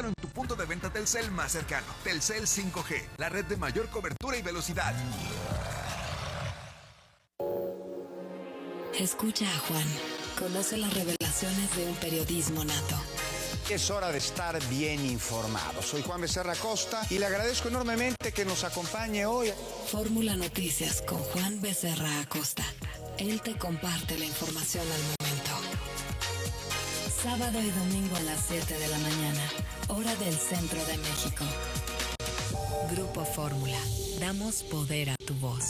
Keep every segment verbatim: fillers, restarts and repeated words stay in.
Solicítalo en tu punto de venta Telcel más cercano. Telcel cinco G, la red de mayor cobertura y velocidad. Escucha a Juan. Conoce las revelaciones de un periodismo nato. Es hora de estar bien informado. Soy Juan Becerra Costa y le agradezco enormemente que nos acompañe hoy. Fórmula Noticias con Juan Becerra Acosta. Él te comparte la información al momento. Sábado y domingo a las siete de la mañana, hora del centro de México. Grupo Fórmula. Damos poder a tu voz.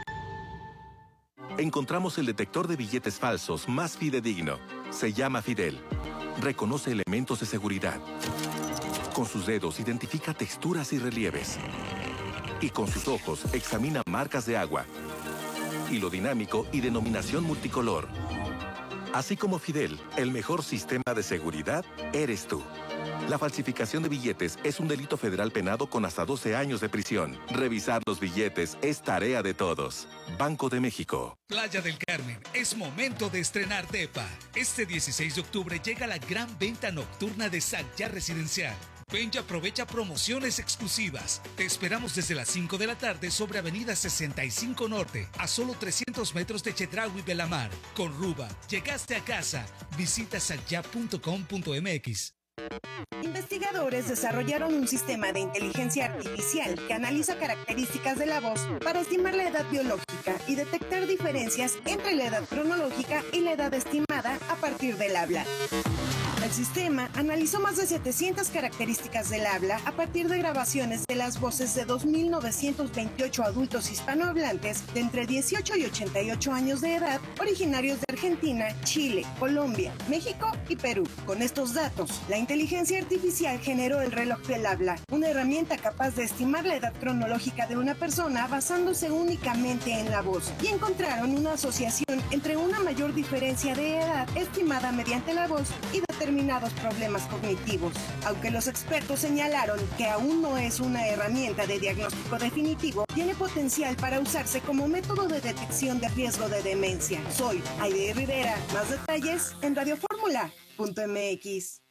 Encontramos el detector de billetes falsos más fidedigno. Se llama Fidel. Reconoce elementos de seguridad. Con sus dedos identifica texturas y relieves. Y con sus ojos examina marcas de agua, hilo dinámico y denominación multicolor. Así como Fidel, el mejor sistema de seguridad eres tú. La falsificación de billetes es un delito federal penado con hasta doce años de prisión. Revisar los billetes es tarea de todos. Banco de México. Playa del Carmen, es momento de estrenar depa. Este dieciséis de octubre llega la gran venta nocturna de Sagyá Residencial. Ven y aprovecha promociones exclusivas. Te esperamos desde las cinco de la tarde sobre Avenida sesenta y cinco Norte, a solo trescientos metros de Chedraui Belamar. Con Ruba, llegaste a casa. Visita sagyá punto com punto m x. Investigadores desarrollaron un sistema de inteligencia artificial que analiza características de la voz para estimar la edad biológica y detectar diferencias entre la edad cronológica y la edad estimada a partir del habla. El sistema analizó más de setecientas características del habla a partir de grabaciones de las voces de dos mil novecientos veintiocho adultos hispanohablantes de entre dieciocho y ochenta y ocho años de edad, originarios de Argentina, Chile, Colombia, México y Perú. Con estos datos, la inteligencia artificial generó el reloj del habla, una herramienta capaz de estimar la edad cronológica de una persona basándose únicamente en la voz, y encontraron una asociación entre una mayor diferencia de edad estimada mediante la voz y determinados problemas cognitivos. Aunque los expertos señalaron que aún no es una herramienta de diagnóstico definitivo, tiene potencial para usarse como método de detección de riesgo de demencia. Soy Aide Rivera. Más detalles en radio fórmula punto m x.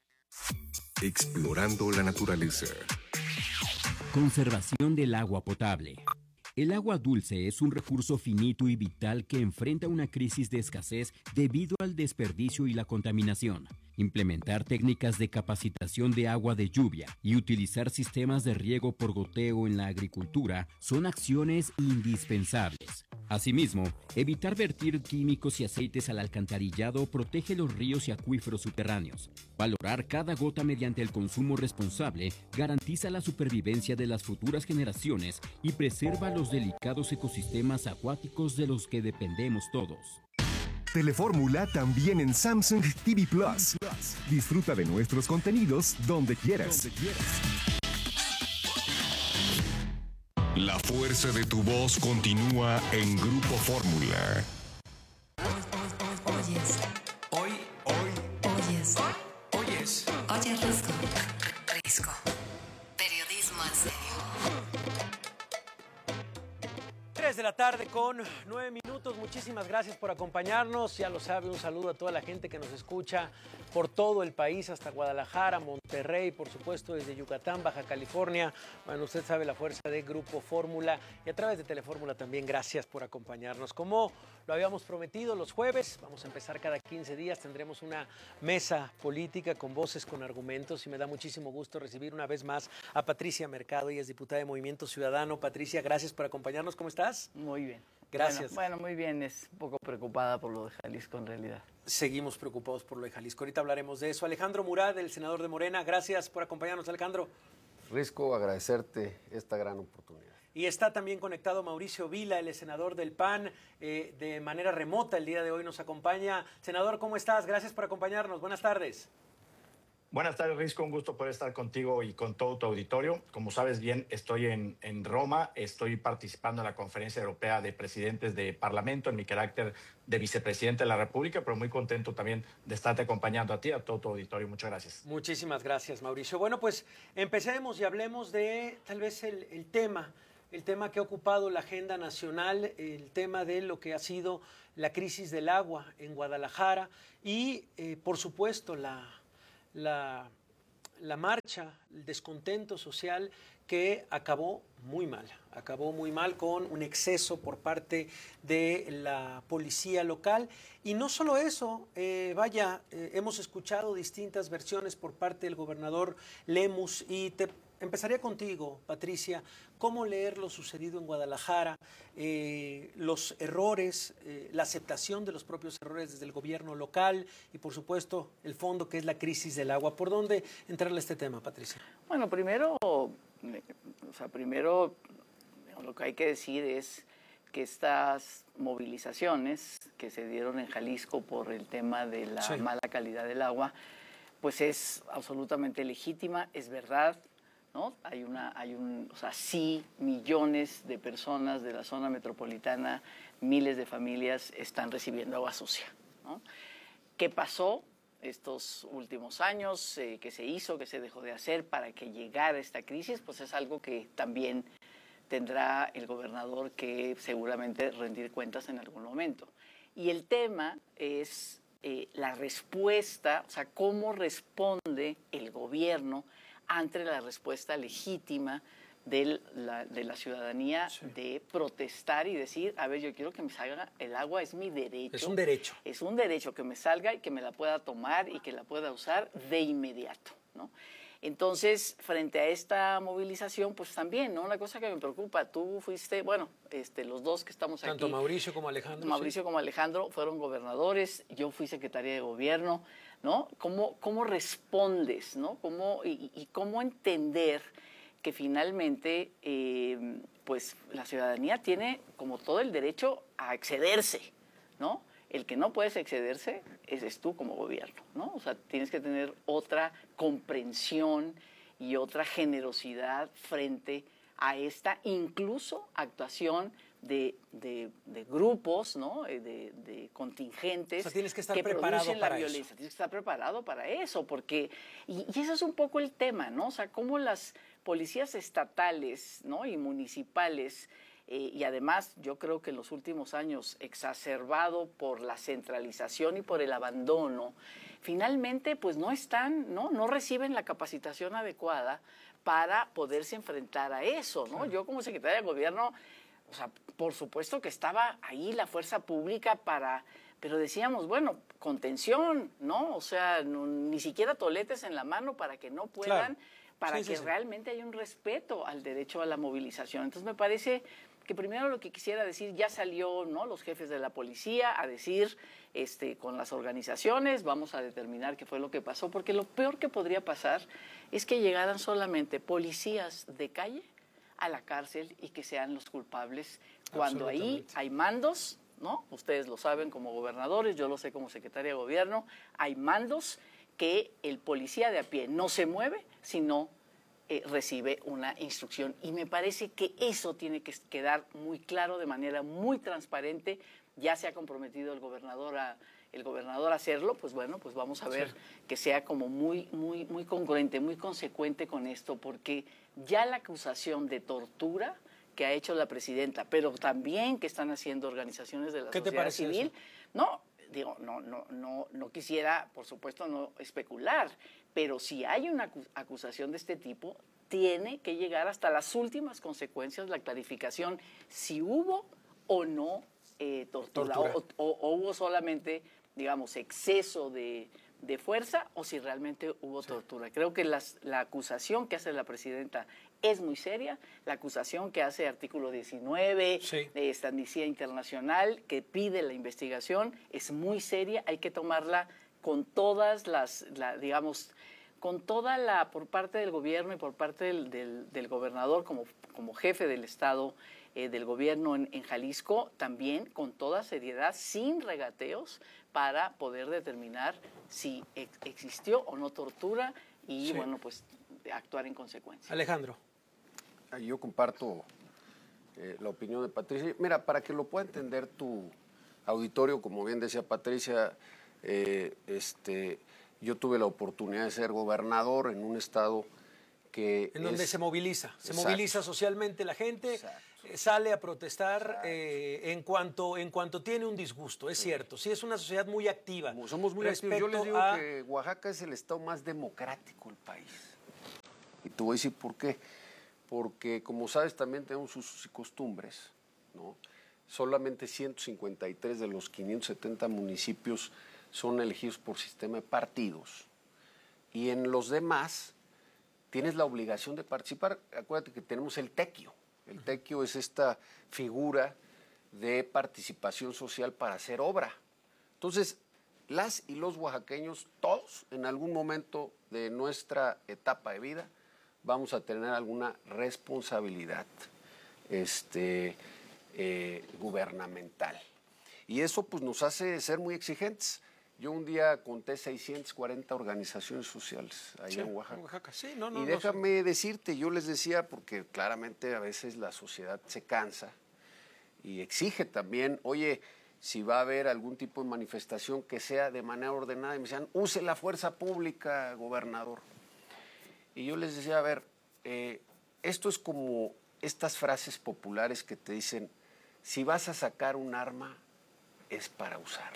Explorando la naturaleza. Conservación del agua potable. El agua dulce es un recurso finito y vital que enfrenta una crisis de escasez debido al desperdicio y la contaminación. Implementar técnicas de capacitación de agua de lluvia y utilizar sistemas de riego por goteo en la agricultura son acciones indispensables. Asimismo, evitar vertir químicos y aceites al alcantarillado protege los ríos y acuíferos subterráneos. Valorar cada gota mediante el consumo responsable garantiza la supervivencia de las futuras generaciones y preserva los delicados ecosistemas acuáticos de los que dependemos todos. Telefórmula también en Samsung T V Plus. Disfruta de nuestros contenidos donde quieras. La fuerza de tu voz continúa en Grupo Fórmula. Oyes. Hoy, hoy, Oyes. oyes. Oye, Risco. Risco. Periodismo en serio. tres de la tarde con nueve minutos. Muchísimas gracias por acompañarnos. Ya lo sabe, un saludo a toda la gente que nos escucha por todo el país, hasta Guadalajara, Monterrey, por supuesto desde Yucatán, Baja California. Bueno, usted sabe la fuerza de Grupo Fórmula y a través de Telefórmula también. Gracias por acompañarnos. Como lo habíamos prometido los jueves, vamos a empezar cada quince días. Tendremos una mesa política con voces, con argumentos, y me da muchísimo gusto recibir una vez más a Patricia Mercado. Ella es diputada de Movimiento Ciudadano. Patricia, gracias por acompañarnos. ¿Cómo estás? Muy bien. Gracias. Bueno, bueno, muy bien. Es un poco preocupada por lo de Jalisco en realidad. Seguimos preocupados por lo de Jalisco. Ahorita hablaremos de eso. Alejandro Murat, el senador de Morena. Gracias por acompañarnos, Alejandro. Risco, agradecerte esta gran oportunidad. Y está también conectado Mauricio Vila, el senador del P A N, eh, de manera remota. El día de hoy nos acompaña. Senador, ¿cómo estás? Gracias por acompañarnos. Buenas tardes. Buenas tardes, Risco. Un gusto poder estar contigo y con todo tu auditorio. Como sabes bien, estoy en, en Roma. Estoy participando en la Conferencia Europea de Presidentes de Parlamento en mi carácter de vicepresidente de la República, pero muy contento también de estarte acompañando a ti, a todo tu auditorio. Muchas gracias. Muchísimas gracias, Mauricio. Bueno, pues empecemos y hablemos de tal vez el, el tema, el tema que ha ocupado la agenda nacional, el tema de lo que ha sido la crisis del agua en Guadalajara y, eh, por supuesto, la... La, la marcha, el descontento social que acabó muy mal, acabó muy mal con un exceso por parte de la policía local. Y no solo eso, eh, vaya, eh, hemos escuchado distintas versiones por parte del gobernador Lemus y te empezaría contigo, Patricia. ¿Cómo leer lo sucedido en Guadalajara, eh, los errores, eh, la aceptación de los propios errores desde el gobierno local y, por supuesto, el fondo que es la crisis del agua? ¿Por dónde entrarle a este tema, Patricia? Bueno, primero, o sea, primero lo que hay que decir es que estas movilizaciones que se dieron en Jalisco por el tema de la sí. mala calidad del agua, pues es absolutamente legítima, es verdad. ¿No? Hay una, hay un, o sea, sí, millones de personas de la zona metropolitana, miles de familias están recibiendo agua sucia, ¿no? ¿Qué pasó estos últimos años? Eh, ¿Qué se hizo? ¿Qué se dejó de hacer para que llegara esta crisis? Pues es algo que también tendrá el gobernador que seguramente rendir cuentas en algún momento. Y el tema es eh, la respuesta, o sea, cómo responde el gobierno ante la respuesta legítima de la, de la ciudadanía sí. de protestar y decir, a ver, yo quiero que me salga el agua, es mi derecho. Es un derecho. Es un derecho que me salga y que me la pueda tomar y que la pueda usar de inmediato, ¿no? Entonces, frente a esta movilización, pues también, ¿no? Una cosa que me preocupa, tú fuiste, bueno, este, los dos que estamos Tanto aquí. Tanto Mauricio como Alejandro. Mauricio sí. como Alejandro fueron gobernadores, yo fui secretaria de gobierno, ¿no? ¿Cómo, cómo respondes, ¿no? ¿Cómo, y, y cómo entender que finalmente, eh, pues, la ciudadanía tiene como todo el derecho a excederse, ¿no? El que no puedes excederse es tú como gobierno, ¿no? O sea, tienes que tener otra comprensión y otra generosidad frente a esta incluso actuación de, de, de grupos, ¿no? De, de contingentes. O sea, tienes que estar que preparado producen para la violencia. eso. Tienes que estar preparado para eso, porque y, y eso es un poco el tema, ¿no? O sea, cómo las policías estatales, ¿no? y municipales. Eh, y además, yo creo que en los últimos años, exacerbado por la centralización y por el abandono, finalmente pues no están, ¿no? no reciben la capacitación adecuada para poderse enfrentar a eso, ¿no? Claro. Yo como secretaria de gobierno, o sea, por supuesto que estaba ahí la fuerza pública para, pero decíamos, bueno, contención, ¿no? O sea, no, ni siquiera toletes en la mano para que no puedan, claro. para sí, que sí, realmente sí. haya un respeto al derecho a la movilización. Entonces me parece que primero lo que quisiera decir, ya salió, ¿no? los jefes de la policía a decir este, con las organizaciones, vamos a determinar qué fue lo que pasó, porque lo peor que podría pasar es que llegaran solamente policías de calle a la cárcel y que sean los culpables, cuando ahí hay mandos, ¿no? Ustedes lo saben como gobernadores, yo lo sé como secretaria de gobierno, hay mandos que el policía de a pie no se mueve, sino Eh, recibe una instrucción. Y me parece que eso tiene que quedar muy claro, de manera muy transparente. Ya se ha comprometido el gobernador a, el gobernador a hacerlo, pues bueno, pues vamos a ver sí. que sea como muy, muy, muy congruente, muy consecuente con esto, porque ya la acusación de tortura que ha hecho la presidenta, pero también que están haciendo organizaciones de la sociedad civil, eso? no, digo, no, no, no, no quisiera, por supuesto, no especular, pero si hay una acusación de este tipo, tiene que llegar hasta las últimas consecuencias, la clarificación, si hubo o no eh, tortura, tortura. O, o, o hubo solamente, digamos, exceso de, de fuerza, o si realmente hubo sí. tortura. Creo que las, la acusación que hace la presidenta es muy seria, la acusación que hace artículo diecinueve sí. de esta Amnistía Internacional, que pide la investigación, es muy seria, hay que tomarla con todas las, la, digamos, con toda la, por parte del gobierno y por parte del, del, del gobernador como, como jefe del Estado, eh, del gobierno en, en Jalisco, también con toda seriedad, sin regateos, para poder determinar si ex, existió o no tortura y, sí. bueno, pues actuar en consecuencia. Alejandro. Yo comparto eh, la opinión de Patricia. Mira, para que lo pueda entender tu auditorio, como bien decía Patricia, Eh, este, yo tuve la oportunidad de ser gobernador en un estado que en donde es, se moviliza, se exacto, moviliza socialmente la gente, eh, sale a protestar eh, en cuanto en cuanto tiene un disgusto, es sí. cierto, sí es una sociedad muy activa. Somos muy activos. Yo les digo a... que Oaxaca es el estado más democrático del país. Y te voy a decir por qué. Porque, como sabes, también tenemos usos y costumbres, ¿no? Solamente ciento cincuenta y tres de los quinientos setenta municipios son elegidos por sistema de partidos. Y en los demás tienes la obligación de participar. Acuérdate que tenemos el tequio. El tequio es esta figura de participación social para hacer obra. Entonces, las y los oaxaqueños, todos, en algún momento de nuestra etapa de vida, vamos a tener alguna responsabilidad este, eh, gubernamental. Y eso pues nos hace ser muy exigentes. Yo un día conté seiscientas cuarenta organizaciones sociales ahí sí, en Oaxaca. En Oaxaca. Sí, no, no, y déjame no, decirte, yo les decía, porque claramente a veces la sociedad se cansa y exige también, oye, si va a haber algún tipo de manifestación que sea de manera ordenada, y me decían, use la fuerza pública, gobernador. Y yo les decía, a ver, eh, esto es como estas frases populares que te dicen, si vas a sacar un arma, es para usarla.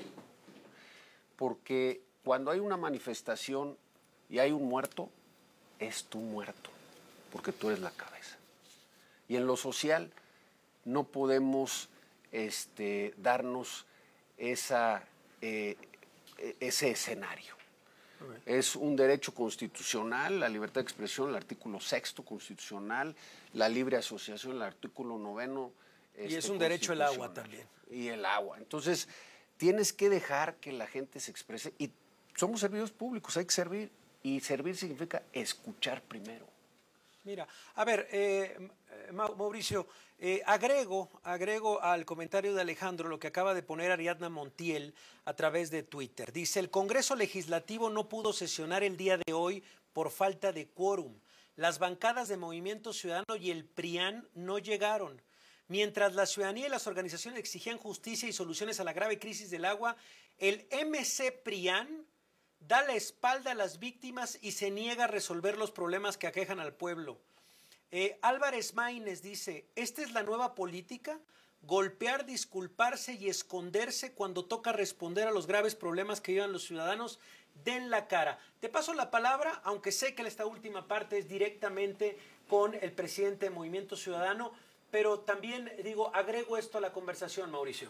Porque cuando hay una manifestación y hay un muerto, es tu muerto, porque tú eres la cabeza. Y en lo social no podemos este, darnos esa, eh, ese escenario. Okay. Es un derecho constitucional, la libertad de expresión, el artículo sexto constitucional, la libre asociación, el artículo noveno. Y este, es un derecho el agua también. Y el agua. Entonces, tienes que dejar que la gente se exprese. Y somos servidores públicos, hay que servir. Y servir significa escuchar primero. Mira, a ver, eh, Mauricio, eh, agrego, agrego al comentario de Alejandro lo que acaba de poner Ariadna Montiel a través de Twitter. Dice, el Congreso Legislativo no pudo sesionar el día de hoy por falta de quórum. Las bancadas de Movimiento Ciudadano y el PRIAN no llegaron. Mientras la ciudadanía y las organizaciones exigían justicia y soluciones a la grave crisis del agua, el M C PRIAN da la espalda a las víctimas y se niega a resolver los problemas que aquejan al pueblo. Eh, Álvarez Maínez dice, ¿esta es la nueva política? Golpear, disculparse y esconderse cuando toca responder a los graves problemas que vivan los ciudadanos. Den la cara. Te paso la palabra, aunque sé que esta última parte es directamente con el presidente de Movimiento Ciudadano, pero también, digo, agrego esto a la conversación, Mauricio.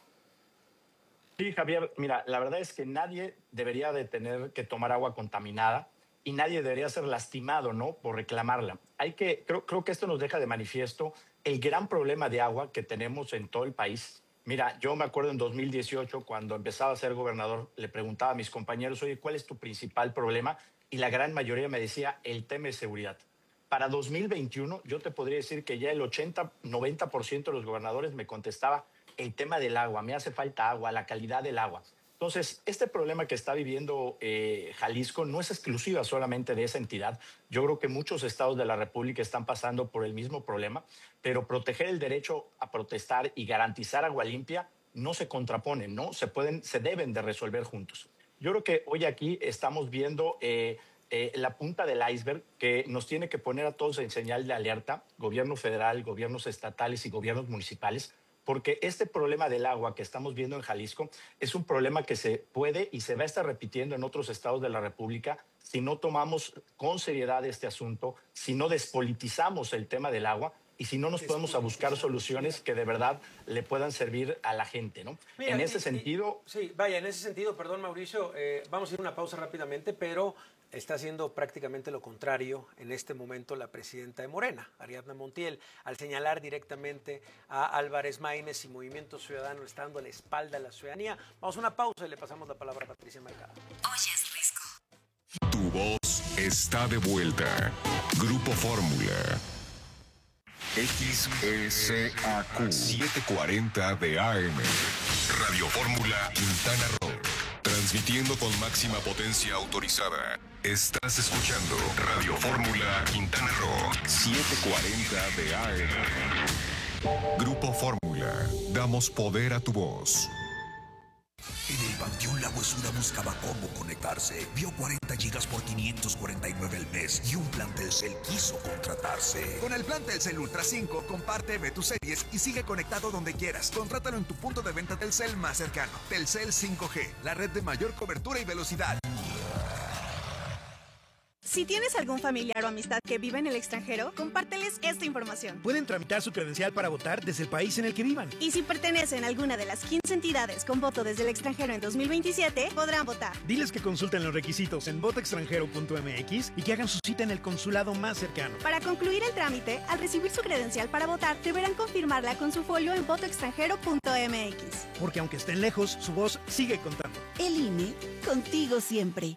Sí, Javier, mira, la verdad es que nadie debería de tener que tomar agua contaminada y nadie debería ser lastimado, ¿no?, por reclamarla. Hay que, creo, creo que esto nos deja de manifiesto el gran problema de agua que tenemos en todo el país. Mira, yo me acuerdo en dos mil dieciocho, cuando empezaba a ser gobernador, le preguntaba a mis compañeros, oye, ¿cuál es tu principal problema? Y la gran mayoría me decía, el tema de seguridad. Para dos mil veintiuno, yo te podría decir que ya el ochenta, noventa por ciento de los gobernadores me contestaba el tema del agua, me hace falta agua, la calidad del agua. Entonces, este problema que está viviendo eh, Jalisco no es exclusiva solamente de esa entidad. Yo creo que muchos estados de la República están pasando por el mismo problema, pero proteger el derecho a protestar y garantizar agua limpia no se contraponen, ¿no? Se pueden, se deben de resolver juntos. Yo creo que hoy aquí estamos viendo Eh, Eh, la punta del iceberg que nos tiene que poner a todos en señal de alerta, gobierno federal, gobiernos estatales y gobiernos municipales, porque este problema del agua que estamos viendo en Jalisco es un problema que se puede y se va a estar repitiendo en otros estados de la República si no tomamos con seriedad este asunto, si no despolitizamos el tema del agua y si no nos podemos a buscar soluciones que de verdad le puedan servir a la gente, ¿no? Mira, en ese y, sentido... Y, sí, vaya, en ese sentido, perdón, Mauricio, eh, vamos a ir a una pausa rápidamente, pero está haciendo prácticamente lo contrario en este momento la presidenta de Morena, Ariadna Montiel, al señalar directamente a Álvarez Maínez y Movimiento Ciudadano, está dando la espalda a la ciudadanía. Vamos a una pausa y le pasamos la palabra a Patricia Mercado. Oye, es Risco. Tu voz está de vuelta. Grupo Fórmula. X S A Q setecientos cuarenta de A M. Radio Fórmula Quintana Roo. Transmitiendo con máxima potencia autorizada. Estás escuchando Radio Fórmula Quintana Roo setecientos cuarenta de A M. Grupo Fórmula. Damos poder a tu voz. En el Panteón La Huesuda buscaba cómo conectarse. Vio cuarenta gigas por quinientos cuarenta y nueve al mes y un plan Telcel quiso contratarse. Con el plan Telcel Ultra cinco, comparte, ve tus series y sigue conectado donde quieras. Contrátalo en tu punto de venta Telcel más cercano. Telcel cinco G, la red de mayor cobertura y velocidad. Si tienes algún familiar o amistad que vive en el extranjero, compárteles esta información. Pueden tramitar su credencial para votar desde el país en el que vivan. Y si pertenecen a alguna de las quince entidades con voto desde el extranjero en dos mil veintisiete, podrán votar. Diles que consulten los requisitos en voto extranjero punto m x y que hagan su cita en el consulado más cercano. Para concluir el trámite, al recibir su credencial para votar, deberán confirmarla con su folio en voto extranjero punto m x. Porque aunque estén lejos, su voz sigue contando. El I N E, contigo siempre.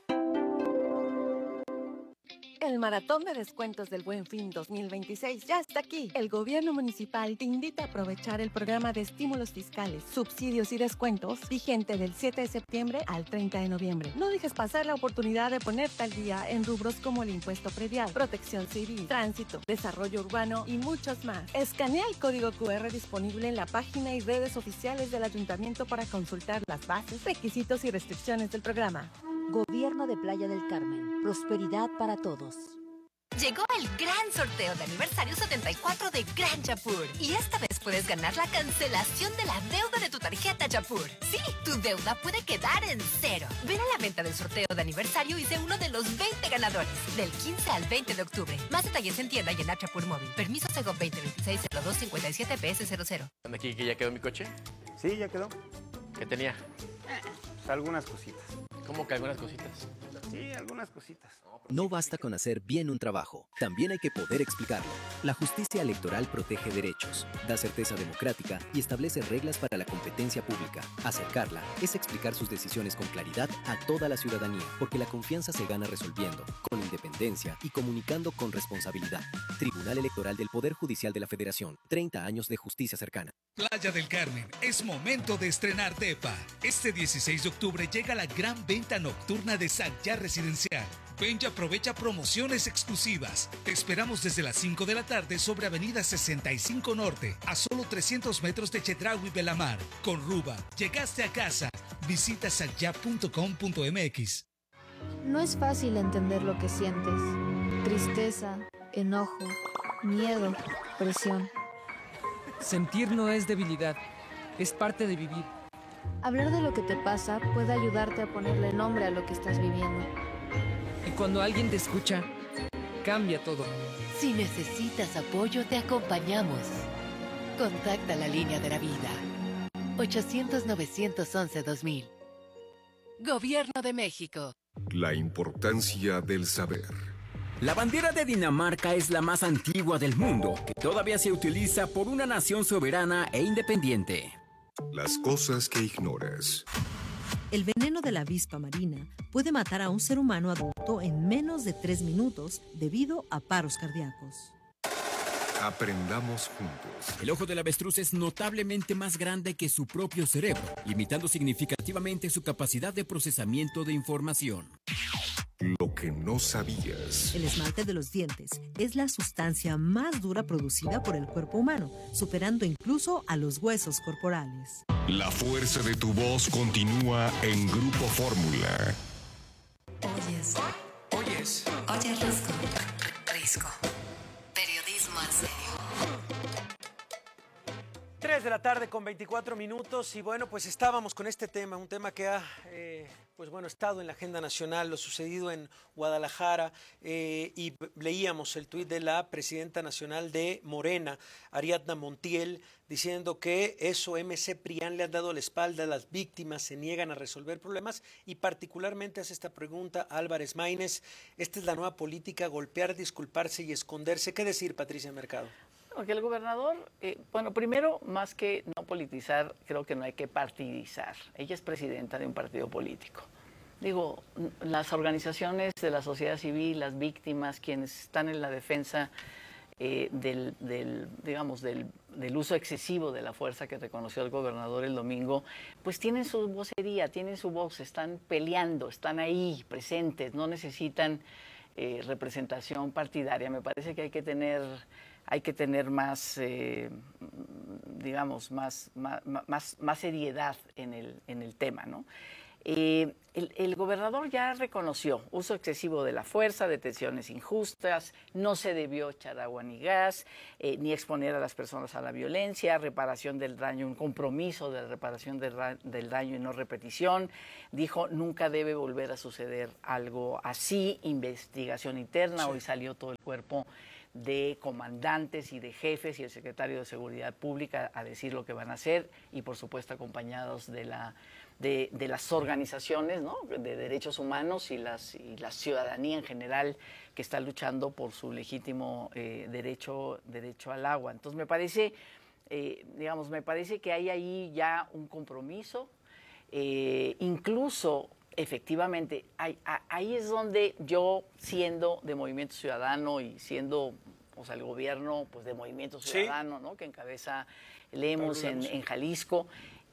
El maratón de descuentos del Buen Fin dos mil veintiséis ya está aquí. El gobierno municipal te invita a aprovechar el programa de estímulos fiscales, subsidios y descuentos vigente del siete de septiembre al treinta de noviembre. No dejes pasar la oportunidad de ponerte al día en rubros como el impuesto predial, protección civil, tránsito, desarrollo urbano y muchos más. Escanea el código cu erre disponible en la página y redes oficiales del ayuntamiento para consultar las bases, requisitos y restricciones del programa. Gobierno de Playa del Carmen. Prosperidad para todos. Llegó el gran sorteo de aniversario setenta y cuatro de Gran Chapur. Y esta vez puedes ganar la cancelación de la deuda de tu tarjeta Chapur. Sí, tu deuda puede quedar en cero. Ven a la venta del sorteo de aniversario y sé uno de los veinte ganadores. Del quince al veinte de octubre. Más detalles en tienda y en app Chapur Móvil. Permiso Segov veinte veintiséis cero dos cincuenta y siete P S cero cero. ¿Dónde aquí que ya quedó mi coche? Sí, ya quedó. ¿Qué tenía? Pues algunas cositas. ¿Cómo que algunas cositas? Sí, algunas cositas. No basta con hacer bien un trabajo, también hay que poder explicarlo. La justicia electoral protege derechos, da certeza democrática y establece reglas para la competencia pública. Acercarla es explicar sus decisiones con claridad a toda la ciudadanía, porque la confianza se gana resolviendo, con independencia y comunicando con responsabilidad. Tribunal Electoral del Poder Judicial de la Federación, treinta años de justicia cercana. Playa del Carmen, es momento de estrenar Tepa. Este dieciséis de octubre llega la gran venta nocturna de Sagyar Residencial. Ven y aprovecha promociones exclusivas. Te esperamos desde las cinco de la tarde sobre Avenida sesenta y cinco Norte, a solo trescientos metros de Chedraui Belamar. Con Ruba, llegaste a casa. Visita sagyar punto com punto m x. No es fácil entender lo que sientes. Tristeza, enojo, miedo, presión. Sentir no es debilidad, es parte de vivir. Hablar de lo que te pasa puede ayudarte a ponerle nombre a lo que estás viviendo. Y cuando alguien te escucha, cambia todo. Si necesitas apoyo, te acompañamos. Contacta la línea de la vida. ochocientos, novecientos once, dos mil. Gobierno de México. La importancia del saber. La bandera de Dinamarca es la más antigua del mundo, que todavía se utiliza por una nación soberana e independiente. Las cosas que ignoras. El veneno de la avispa marina puede matar a un ser humano adulto en menos de tres minutos debido a paros cardíacos. Aprendamos juntos. El ojo del avestruz es notablemente más grande que su propio cerebro, limitando significativamente su capacidad de procesamiento de información. Lo que no sabías. El esmalte de los dientes es la sustancia más dura producida por el cuerpo humano, superando incluso a los huesos corporales. La fuerza de tu voz continúa en Grupo Fórmula. Oyes. Oyes. Oye, Risco. Risco. Periodismo en serio. tres de la tarde con veinticuatro minutos y bueno, pues estábamos con este tema, un tema que ha eh, pues bueno, estado en la agenda nacional, lo sucedido en Guadalajara eh, y leíamos el tuit de la presidenta nacional de Morena, Ariadna Montiel, diciendo que eso M C Prián le han dado la espalda a las víctimas, se niegan a resolver problemas y particularmente hace esta pregunta a Álvarez Maínez, ¿esta es la nueva política, golpear, disculparse y esconderse? ¿Qué decir, Patricia Mercado? Porque el gobernador, eh, bueno, primero, más que no politizar, creo que no hay que partidizar. Ella es presidenta de un partido político. Digo, las organizaciones de la sociedad civil, las víctimas, quienes están en la defensa eh, del, del, digamos, del, del uso excesivo de la fuerza que reconoció el gobernador el domingo, pues tienen su vocería, tienen su voz, están peleando, están ahí presentes, no necesitan eh, representación partidaria. Me parece que hay que tener... hay que tener más, eh, digamos, más, más, más, más seriedad en el, en el tema, ¿no? Eh, el, el gobernador ya reconoció uso excesivo de la fuerza, detenciones injustas, no se debió echar agua ni gas, eh, ni exponer a las personas a la violencia, reparación del daño, un compromiso de reparación del, del daño y no repetición. Dijo, nunca debe volver a suceder algo así, investigación interna, sí. Hoy salió todo el cuerpo de comandantes y de jefes y el secretario de Seguridad Pública a decir lo que van a hacer y por supuesto acompañados de la de, de las organizaciones, ¿no?, de derechos humanos y las y la ciudadanía en general que está luchando por su legítimo eh, derecho derecho al agua. Entonces me parece eh, digamos me parece que hay ahí ya un compromiso, eh, incluso efectivamente, ahí, ahí es donde yo, siendo de Movimiento Ciudadano y siendo, o sea, el gobierno pues de Movimiento Ciudadano, sí, ¿no?, que encabeza Lemus en, en Jalisco,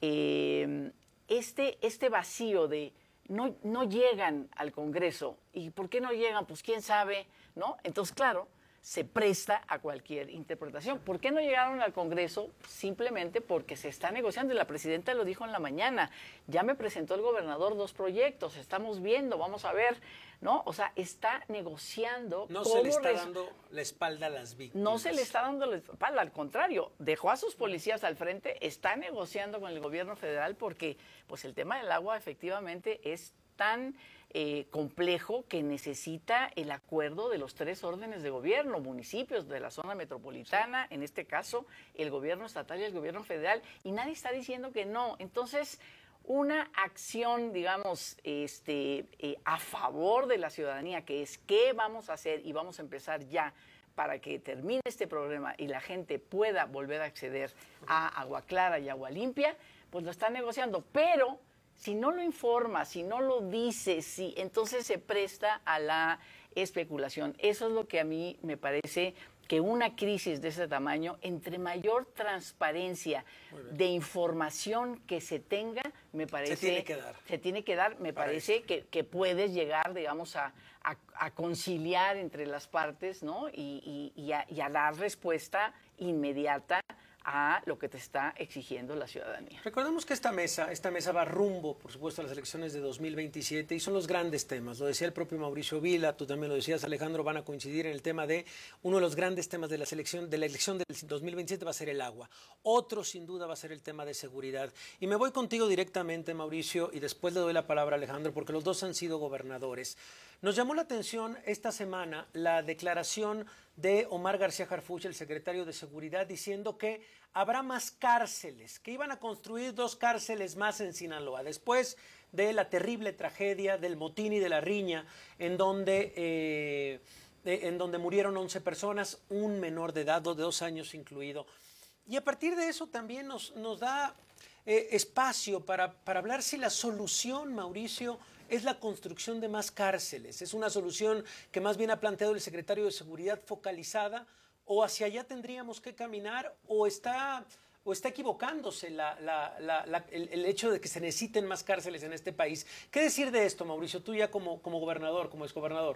eh, este, este vacío de no, no llegan al Congreso. ¿Y por qué no llegan? Pues quién sabe, ¿no? Entonces, claro, se presta a cualquier interpretación. ¿Por qué no llegaron al Congreso? Simplemente porque se está negociando, y la presidenta lo dijo en la mañana, ya me presentó el gobernador dos proyectos, estamos viendo, vamos a ver, ¿no? O sea, está negociando. No se le está res... dando la espalda a las víctimas. No se le está dando la espalda, al contrario, dejó a sus policías al frente, está negociando con el gobierno federal porque pues el tema del agua efectivamente es tan eh, complejo que necesita el acuerdo de los tres órdenes de gobierno, municipios de la zona metropolitana, sí, en este caso el gobierno estatal y el gobierno federal, y nadie está diciendo que no. Entonces, una acción, digamos, este, eh, a favor de la ciudadanía, que es qué vamos a hacer y vamos a empezar ya para que termine este problema y la gente pueda volver a acceder a agua clara y agua limpia, pues lo están negociando, pero si no lo informa, si no lo dice, si, entonces se presta a la especulación. Eso es lo que a mí me parece que una crisis de ese tamaño, entre mayor transparencia de información que se tenga, me parece... Se tiene que dar. Se tiene que dar, me parece que, que puedes llegar, digamos, a, a, a conciliar entre las partes, ¿no? Y, y, y, a, y a dar respuesta inmediata a lo que te está exigiendo la ciudadanía. Recordemos que esta mesa, esta mesa va rumbo, por supuesto, a las elecciones de dos mil veintisiete y son los grandes temas. Lo decía el propio Mauricio Vila, tú también lo decías, Alejandro, van a coincidir en el tema de uno de los grandes temas de la selección, de la elección del dos mil veintisiete va a ser el agua. Otro, sin duda, va a ser el tema de seguridad. Y me voy contigo directamente, Mauricio, y después le doy la palabra a Alejandro, porque los dos han sido gobernadores. Nos llamó la atención esta semana la declaración de Omar García Harfuch, el secretario de Seguridad, diciendo que habrá más cárceles, que iban a construir dos cárceles más en Sinaloa, después de la terrible tragedia del motín y de la riña, en donde, eh, en donde murieron once personas, un menor de edad, de dos años incluido. Y a partir de eso también nos, nos da eh, espacio para, para hablar si la solución, Mauricio, es la construcción de más cárceles. Es una solución que más bien ha planteado el secretario de Seguridad focalizada, o hacia allá tendríamos que caminar, o está, o está equivocándose la, la, la, la, el, el hecho de que se necesiten más cárceles en este país. ¿Qué decir de esto, Mauricio, tú ya como, como gobernador, como exgobernador?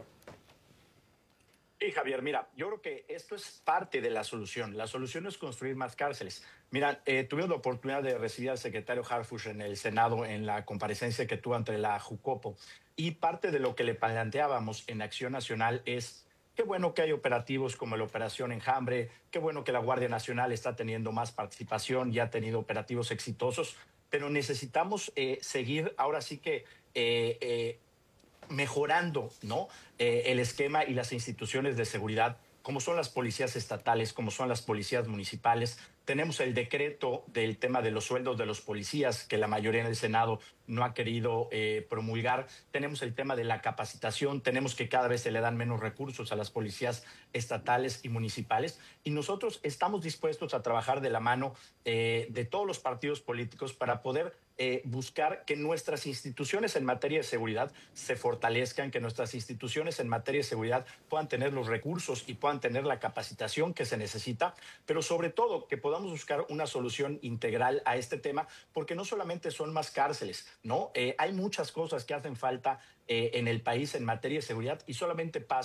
Sí, Javier, mira, yo creo que esto es parte de la solución. La solución es construir más cárceles. Mira, eh, tuvimos la oportunidad de recibir al secretario Harfuch en el Senado en la comparecencia que tuvo ante la Jucopo, y parte de lo que le planteábamos en Acción Nacional es qué bueno que hay operativos como la Operación Enjambre, qué bueno que la Guardia Nacional está teniendo más participación y ha tenido operativos exitosos, pero necesitamos eh, seguir ahora sí que eh, eh, mejorando, ¿no? Eh, el esquema y las instituciones de seguridad, como son las policías estatales, como son las policías municipales. Tenemos el decreto del tema de los sueldos de los policías, que la mayoría en el Senado no ha querido eh, promulgar. Tenemos el tema de la capacitación, tenemos que cada vez se le dan menos recursos a las policías estatales y municipales. Y nosotros estamos dispuestos a trabajar de la mano eh, de todos los partidos políticos para poder eh, buscar que nuestras instituciones en materia de seguridad se fortalezcan, que nuestras instituciones en materia de seguridad puedan tener los recursos y puedan tener la capacitación que se necesita, pero sobre todo que podamos buscar una solución integral a este tema, porque no solamente son más cárceles, ¿no? Eh, hay muchas cosas que hacen falta eh, en el país en materia de seguridad y solamente pasa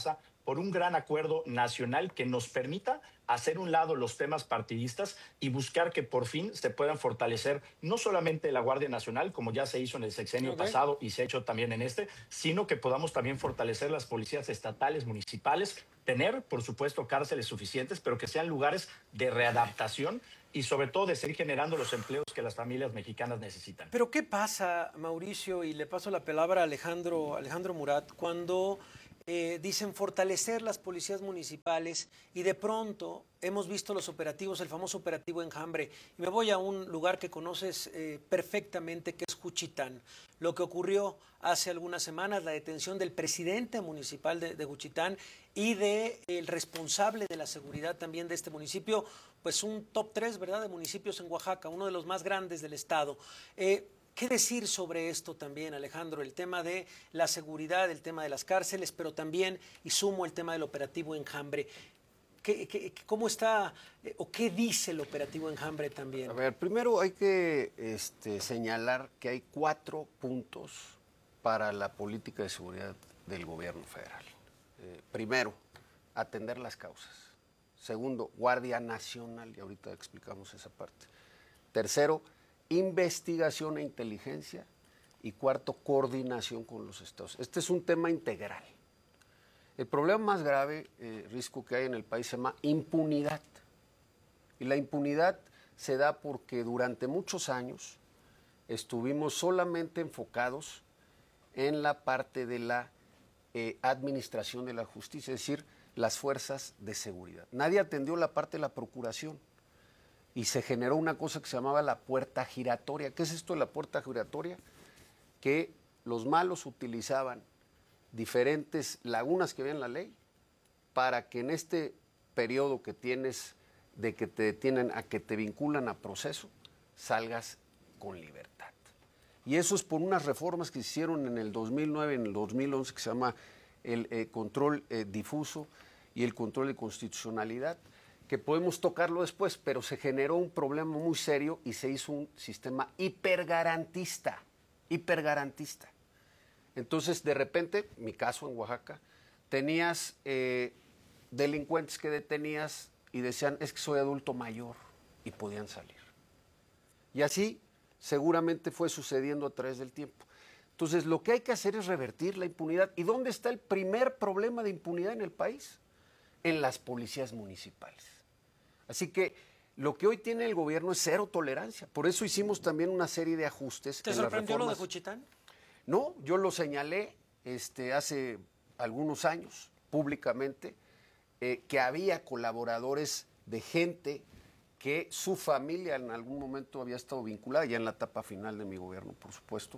por un gran acuerdo nacional que nos permita hacer un lado los temas partidistas y buscar que por fin se puedan fortalecer no solamente la Guardia Nacional, como ya se hizo en el sexenio okay. pasado y se ha hecho también en este, sino que podamos también fortalecer las policías estatales, municipales, tener, por supuesto, cárceles suficientes, pero que sean lugares de readaptación y sobre todo de seguir generando los empleos que las familias mexicanas necesitan. Pero ¿qué pasa, Mauricio? Y le paso la palabra a Alejandro, Alejandro Murat, cuando eh, dicen fortalecer las policías municipales y de pronto hemos visto los operativos, el famoso operativo Enjambre, y me voy a un lugar que conoces eh, perfectamente, que es Juchitán. Lo que ocurrió hace algunas semanas, la detención del presidente municipal de, de Juchitán y del de responsable de la seguridad también de este municipio, pues un top tres, ¿verdad?, de municipios en Oaxaca, uno de los más grandes del estado. Eh, ¿Qué decir sobre esto también, Alejandro? El tema de la seguridad, el tema de las cárceles, pero también, y sumo, el tema del operativo Enjambre. ¿Qué, qué, ¿Cómo está eh, o qué dice el operativo Enjambre también? A ver, primero hay que este, señalar que hay cuatro puntos para la política de seguridad del gobierno federal. Eh, primero, atender las causas. Segundo, Guardia Nacional, y ahorita explicamos esa parte. Tercero, investigación e inteligencia. Y cuarto, coordinación con los estados. Este es un tema integral. El problema más grave, eh, Risco, que hay en el país se llama impunidad. Y la impunidad se da porque durante muchos años estuvimos solamente enfocados en la parte de la eh, administración de la justicia, es decir, las fuerzas de seguridad. Nadie atendió la parte de la procuración y se generó una cosa que se llamaba la puerta giratoria. ¿Qué es esto de la puerta giratoria? Que los malos utilizaban diferentes lagunas que había en la ley para que en este periodo que tienes de que te detienen a que te vinculan a proceso, salgas con libertad. Y eso es por unas reformas que se hicieron en el dos mil nueve, en el dos mil once, que se llama el eh, control eh, difuso y el control de constitucionalidad, que podemos tocarlo después, pero se generó un problema muy serio y se hizo un sistema hipergarantista, hipergarantista. Entonces, de repente, mi caso en Oaxaca, tenías eh, delincuentes que detenías y decían, es que soy adulto mayor, y podían salir. Y así seguramente fue sucediendo a través del tiempo. Entonces, lo que hay que hacer es revertir la impunidad. ¿Y dónde está el primer problema de impunidad en el país? En las policías municipales. Así que lo que hoy tiene el gobierno es cero tolerancia. Por eso hicimos también una serie de ajustes. ¿Te sorprendió lo de Juchitán? No, yo lo señalé este, hace algunos años públicamente, eh, que había colaboradores de gente que su familia en algún momento había estado vinculada, ya en la etapa final de mi gobierno, por supuesto.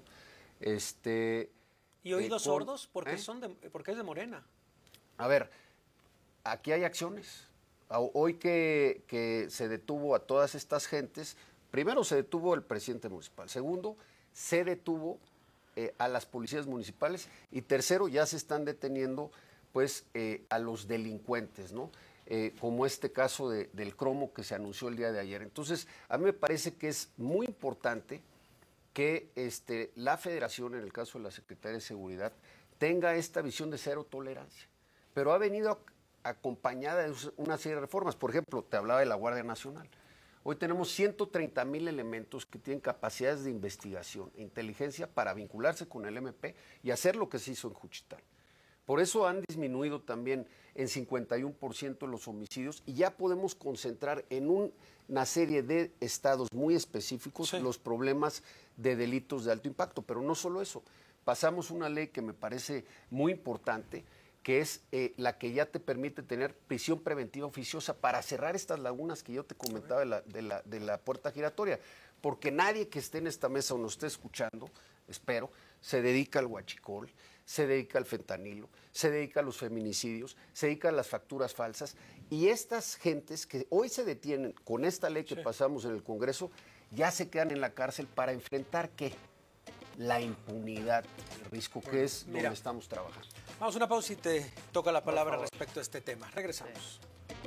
Este, ¿Y oídos eh, con, sordos? Porque, ¿eh? son de, porque es de Morena. A ver, aquí hay acciones. Hoy que, que se detuvo a todas estas gentes, primero se detuvo el presidente municipal, segundo, se detuvo eh, a las policías municipales y tercero, ya se están deteniendo pues eh, a los delincuentes, ¿no? Eh, como este caso de, del cromo que se anunció el día de ayer. Entonces, a mí me parece que es muy importante que este, la Federación, en el caso de la Secretaría de Seguridad, tenga esta visión de cero tolerancia. Pero ha venido acompañada de una serie de reformas. Por ejemplo, te hablaba de la Guardia Nacional. Hoy tenemos ciento treinta mil elementos que tienen capacidades de investigación e inteligencia para vincularse con el M P y hacer lo que se hizo en Juchitán. Por eso han disminuido también en cincuenta y uno por ciento los homicidios y ya podemos concentrar en un, una serie de estados muy específicos sí. los problemas de delitos de alto impacto. Pero no solo eso, pasamos una ley que me parece muy importante, que es eh, la que ya te permite tener prisión preventiva oficiosa para cerrar estas lagunas que yo te comentaba de la, de la, de la puerta giratoria. Porque nadie que esté en esta mesa o nos esté escuchando, espero, se dedica al huachicol, se dedica al fentanilo, se dedica a los feminicidios, se dedica a las facturas falsas. Y estas gentes que hoy se detienen con esta ley que sí. pasamos en el Congreso, ya se quedan en la cárcel para enfrentar, ¿qué? La impunidad, el riesgo bueno, que es mira, donde estamos trabajando. Vamos a una pausa y te toca la palabra respecto a este tema. Regresamos.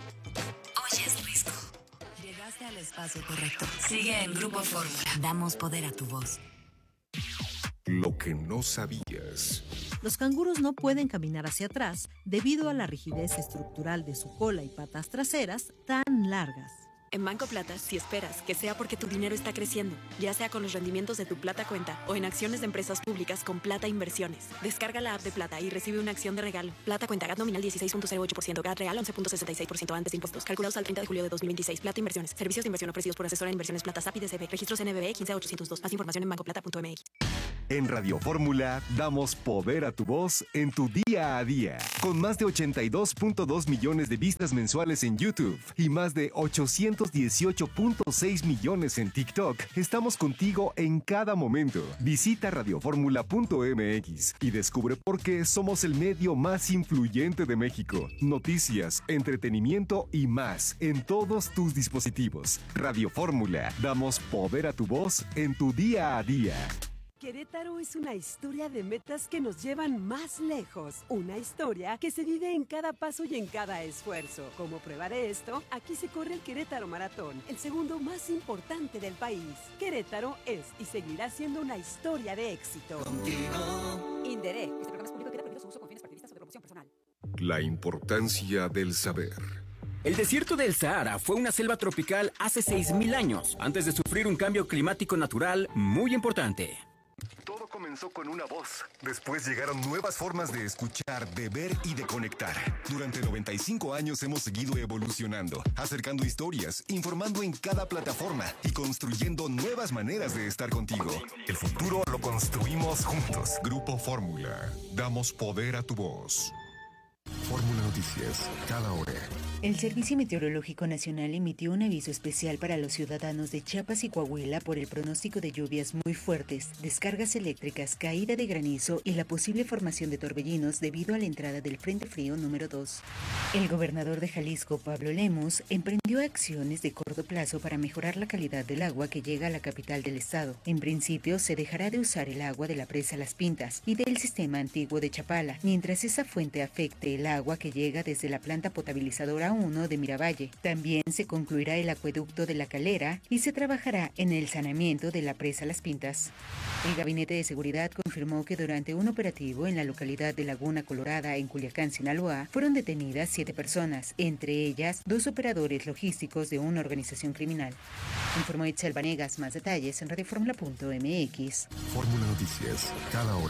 Oyes Risco. Llegaste al espacio correcto. Sigue en Grupo Fórmula. Damos poder a tu voz. Lo que no sabías. Los canguros no pueden caminar hacia atrás debido a la rigidez estructural de su cola y patas traseras tan largas. En Banco Plata, si esperas que sea porque tu dinero está creciendo, ya sea con los rendimientos de tu Plata Cuenta o en acciones de empresas públicas con Plata Inversiones, descarga la app de Plata y recibe una acción de regalo. Plata Cuenta, G A T nominal dieciséis punto cero ocho por ciento, G A T real once punto sesenta y seis por ciento antes de impuestos. Calculados al treinta de julio de dos mil veintiséis. Plata Inversiones. Servicios de inversión ofrecidos por Asesora en Inversiones Plata S A P I D C B. Registros N B B quince ochocientos dos. Más información en banco plata punto m x. En Radio Fórmula damos poder a tu voz en tu día a día. Con más de ochenta y dos punto dos millones de vistas mensuales en YouTube y más de ochocientos dieciocho punto seis millones en TikTok, estamos contigo en cada momento. Visita radio fórmula punto m x y descubre por qué somos el medio más influyente de México. Noticias, entretenimiento y más en todos tus dispositivos. Radio Fórmula, damos poder a tu voz en tu día a día. Querétaro es una historia de metas que nos llevan más lejos. Una historia que se vive en cada paso y en cada esfuerzo. Como prueba de esto, aquí se corre el Querétaro Maratón, el segundo más importante del país. Querétaro es y seguirá siendo una historia de éxito. Contigo. Inderé. Este programa es público y queda prohibido su uso con fines partidistas o de promoción personal. La importancia del saber. El desierto del Sahara fue una selva tropical hace seis mil años, antes de sufrir un cambio climático natural muy importante. Todo comenzó con una voz. Después llegaron nuevas formas de escuchar, de ver y de conectar. Durante noventa y cinco años hemos seguido evolucionando, acercando historias, informando en cada plataforma y construyendo nuevas maneras de estar contigo. El futuro lo construimos juntos. Grupo Fórmula. Damos poder a tu voz. Fórmula Noticias, cada hora. El Servicio Meteorológico Nacional emitió un aviso especial para los ciudadanos de Chiapas y Coahuila por el pronóstico de lluvias muy fuertes, descargas eléctricas, caída de granizo y la posible formación de torbellinos debido a la entrada del Frente Frío número dos. El gobernador de Jalisco, Pablo Lemus, emprendió acciones de corto plazo para mejorar la calidad del agua que llega a la capital del estado. En principio, se dejará de usar el agua de la presa Las Pintas y del sistema antiguo de Chapala, mientras esa fuente afecte el agua que llega desde la planta potabilizadora uno de Miravalle. También se concluirá el acueducto de La Calera y se trabajará en el saneamiento de la presa Las Pintas. El Gabinete de Seguridad confirmó que durante un operativo en la localidad de Laguna Colorada, en Culiacán, Sinaloa, fueron detenidas siete personas, entre ellas dos operadores logísticos de una organización criminal. Informó Itzel Vanegas. Más detalles en radio fórmula punto m x. Fórmula Noticias, cada hora.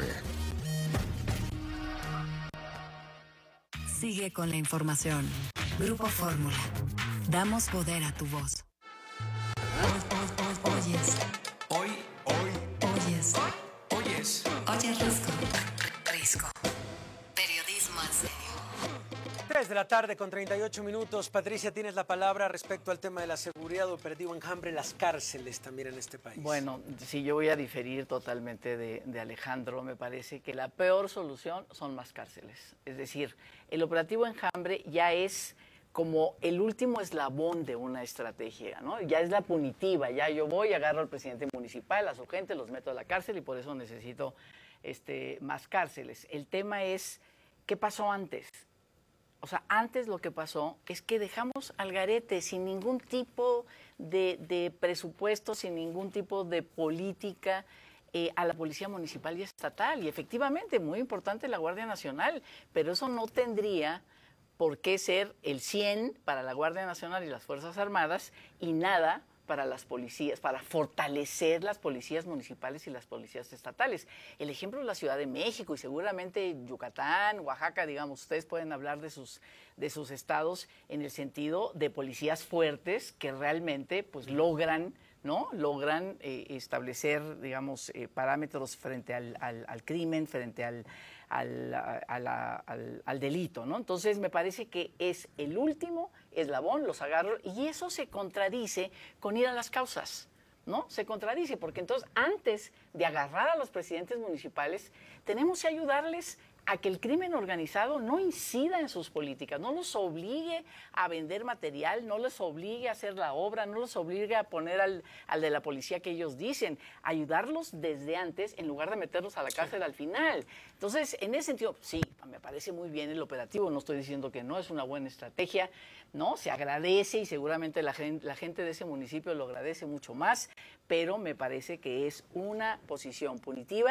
Sigue con la información. Grupo Fórmula. Damos poder a tu voz. Oyes. Hoy, hoy, Oyes. oyes. Oyes Risco. Risco. Periodismo en serio. tres de la tarde con treinta y ocho minutos. Patricia, tienes la palabra respecto al tema de la seguridad operativo enjambre en las cárceles también en este país. Bueno, sí, yo voy a diferir totalmente de, de Alejandro. Me parece que la peor solución son más cárceles. Es decir, el operativo enjambre ya es como el último eslabón de una estrategia, ¿no? Ya es la punitiva, ya yo voy, agarro al presidente municipal, a su gente, los meto a la cárcel y por eso necesito este, más cárceles. El tema es, ¿qué pasó antes? O sea, antes lo que pasó es que dejamos al garete sin ningún tipo de, de presupuesto, sin ningún tipo de política eh, a la Policía Municipal y Estatal. Y efectivamente, muy importante la Guardia Nacional, pero eso no tendría por qué ser el cien para la Guardia Nacional y las Fuerzas Armadas y nada para las policías, para fortalecer las policías municipales y las policías estatales. El ejemplo es la Ciudad de México y seguramente Yucatán, Oaxaca, digamos, ustedes pueden hablar de sus, de sus estados en el sentido de policías fuertes que realmente pues logran, ¿no? Logran eh, establecer, digamos, eh, parámetros frente al, al, al crimen, frente al, al, a la, al, al delito, ¿no? Entonces me parece que es el último eslabón, los agarro, y eso se contradice con ir a las causas, ¿no? Se contradice, porque entonces antes de agarrar a los presidentes municipales, tenemos que ayudarles a que el crimen organizado no incida en sus políticas, no los obligue a vender material, no les obligue a hacer la obra, no los obligue a poner al, al de la policía que ellos dicen, ayudarlos desde antes en lugar de meterlos a la cárcel al final. Entonces, en ese sentido, sí, me parece muy bien el operativo, no estoy diciendo que no es una buena estrategia, ¿no? Se agradece y seguramente la gente, la gente de ese municipio lo agradece mucho más, pero me parece que es una posición punitiva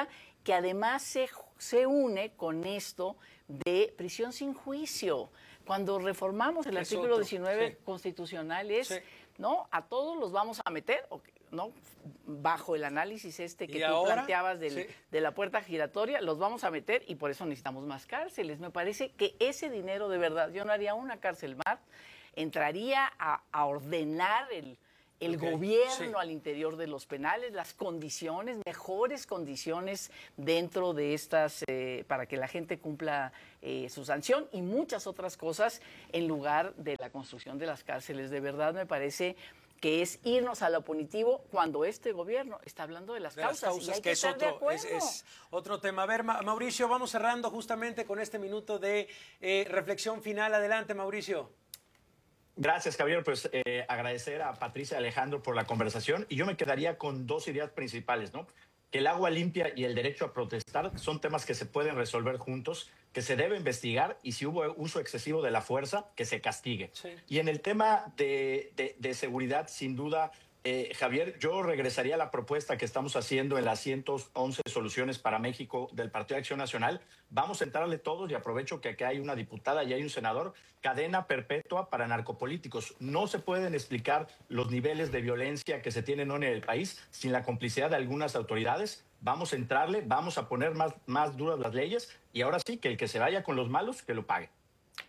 que además se, se une con esto de prisión sin juicio. Cuando reformamos el Es artículo otro, diecinueve sí. constitucional es, Sí. ¿no? A todos los vamos a meter, ¿no? Bajo el análisis este que ¿Y tú ahora? planteabas del, Sí. de la puerta giratoria, los vamos a meter y por eso necesitamos más cárceles. Me parece que ese dinero de verdad, yo no haría una cárcel más, entraría a, a ordenar el, el Ok, gobierno sí. al interior de los penales, las condiciones, mejores condiciones dentro de estas, eh, para que la gente cumpla eh, su sanción y muchas otras cosas en lugar de la construcción de las cárceles. De verdad me parece que es irnos a lo punitivo cuando este gobierno está hablando de las De las causas, y causas, hay que que es estar de otro, es, acuerdo. es otro tema. A ver, Ma- Mauricio, vamos cerrando justamente con este minuto de eh, reflexión final. Adelante, Mauricio. Gracias, Javier. Pues eh, agradecer a Patricia y Alejandro por la conversación y yo me quedaría con dos ideas principales, ¿no? Que el agua limpia y el derecho a protestar son temas que se pueden resolver juntos, que se debe investigar y si hubo uso excesivo de la fuerza, que se castigue. Sí. Y en el tema de, de, de seguridad, sin duda, eh, Javier, yo regresaría a la propuesta que estamos haciendo en las ciento once soluciones para México del Partido de Acción Nacional. Vamos a entrarle todos y aprovecho que acá hay una diputada y hay un senador. Cadena perpetua para narcopolíticos. No se pueden explicar los niveles de violencia que se tienen hoy en el país sin la complicidad de algunas autoridades. Vamos a entrarle, vamos a poner más, más duras las leyes y ahora sí, que el que se vaya con los malos, que lo pague.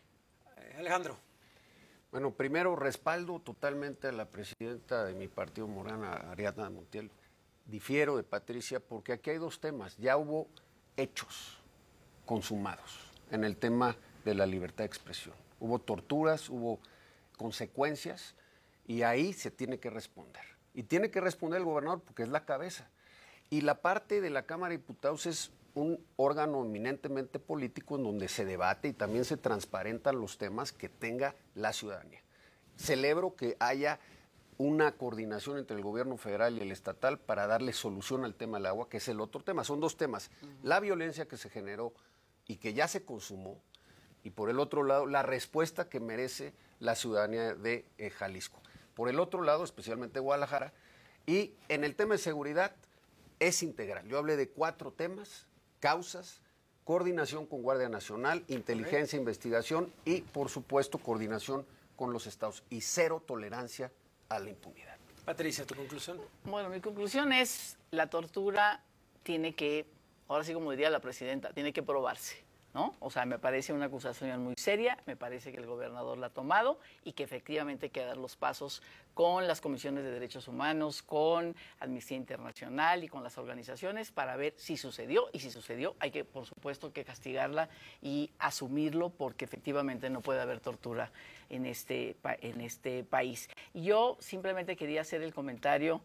Eh, Alejandro. Bueno, primero respaldo totalmente a la presidenta de mi partido, Morena, Ariadna Montiel. Difiero de Patricia porque aquí hay dos temas. Ya hubo hechos consumados en el tema de la libertad de expresión. Hubo torturas, hubo consecuencias y ahí se tiene que responder. Y tiene que responder el gobernador porque es la cabeza. Y la parte de la Cámara de Diputados es un órgano eminentemente político en donde se debate y también se transparentan los temas que tenga la ciudadanía. Celebro que haya una coordinación entre el gobierno federal y el estatal para darle solución al tema del agua, que es el otro tema. Son dos temas. Uh-huh. La violencia que se generó y que ya se consumó, y por el otro lado, la respuesta que merece la ciudadanía de eh, Jalisco. Por el otro lado, especialmente Guadalajara. Y en el tema de seguridad, es integral. Yo hablé de cuatro temas: causas, coordinación con Guardia Nacional, inteligencia, okay. investigación y, por supuesto, coordinación con los estados y cero tolerancia a la impunidad. Patricia, ¿tu conclusión? Bueno, mi conclusión es la tortura tiene que, ahora sí como diría la presidenta, tiene que probarse, ¿no? O sea, me parece una acusación muy seria, me parece que el gobernador la ha tomado y que efectivamente hay que dar los pasos con las comisiones de derechos humanos, con Amnistía Internacional y con las organizaciones para ver si sucedió, y si sucedió hay que, por supuesto, que castigarla y asumirlo porque efectivamente no puede haber tortura en este, en este país. Y yo simplemente quería hacer el comentario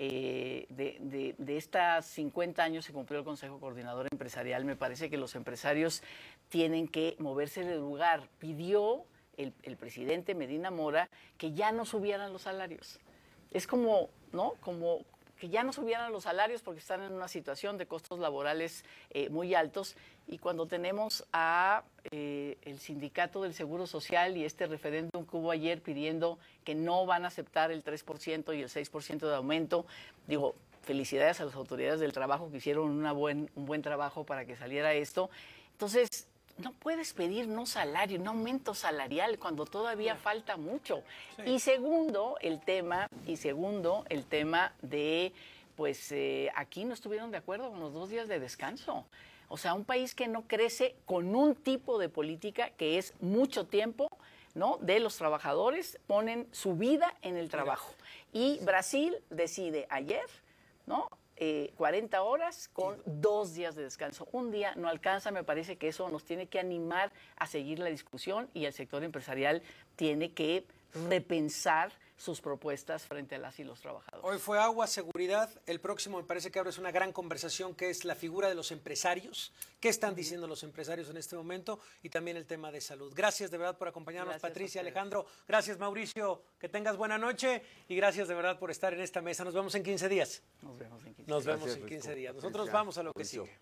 eh, de, de, de estos cincuenta años se cumplió el Consejo Coordinador Empresarial. Me parece que los empresarios tienen que moverse del lugar. Pidió El, el presidente Medina Mora que ya no subieran los salarios. Es como, ¿no? Como que ya no subieran los salarios porque están en una situación de costos laborales eh, muy altos. Y cuando tenemos a eh, el sindicato del Seguro Social y este referéndum que hubo ayer pidiendo que no van a aceptar el tres por ciento y el seis por ciento de aumento, digo, felicidades a las autoridades del trabajo que hicieron una buen, un buen trabajo para que saliera esto. Entonces, no puedes pedir no salario, no aumento salarial cuando todavía falta mucho. Sí. Y segundo, el tema, y segundo, el tema de, pues eh, aquí no estuvieron de acuerdo con los dos días de descanso. O sea, un país que no crece con un tipo de política que es mucho tiempo, ¿no? De los trabajadores, ponen su vida en el trabajo. Y Brasil decide ayer, ¿no? Eh, cuarenta horas con dos días de descanso. Un día no alcanza, me parece que eso nos tiene que animar a seguir la discusión y el sector empresarial tiene que repensar sus propuestas frente a las y los trabajadores. Hoy fue agua, seguridad. El próximo me parece que ahora es una gran conversación que es la figura de los empresarios. ¿Qué están diciendo los empresarios en este momento? Y también el tema de salud. Gracias de verdad por acompañarnos, gracias, Patricia, Alejandro. Gracias, Mauricio. Que tengas buena noche y gracias de verdad por estar en esta mesa. Nos vemos en quince días. Nos vemos en quince días. Nos vemos gracias, en quince días. Nosotros vamos a lo que sigue.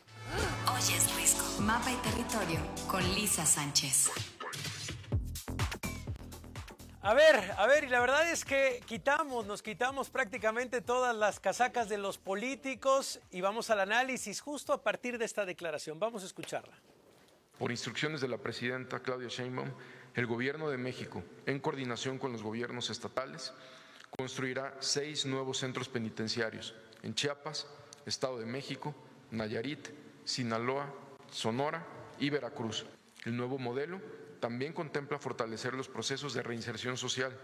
Hoy es Risco. Mapa y territorio con Lisa Sánchez. A ver, a ver, y la verdad es que quitamos, nos quitamos prácticamente todas las casacas de los políticos y vamos al análisis justo a partir de esta declaración. Vamos a escucharla. Por instrucciones de la presidenta Claudia Sheinbaum, el Gobierno de México, en coordinación con los gobiernos estatales, construirá seis nuevos centros penitenciarios en Chiapas, Estado de México, Nayarit, Sinaloa, Sonora y Veracruz. El nuevo modelo también contempla fortalecer los procesos de reinserción social.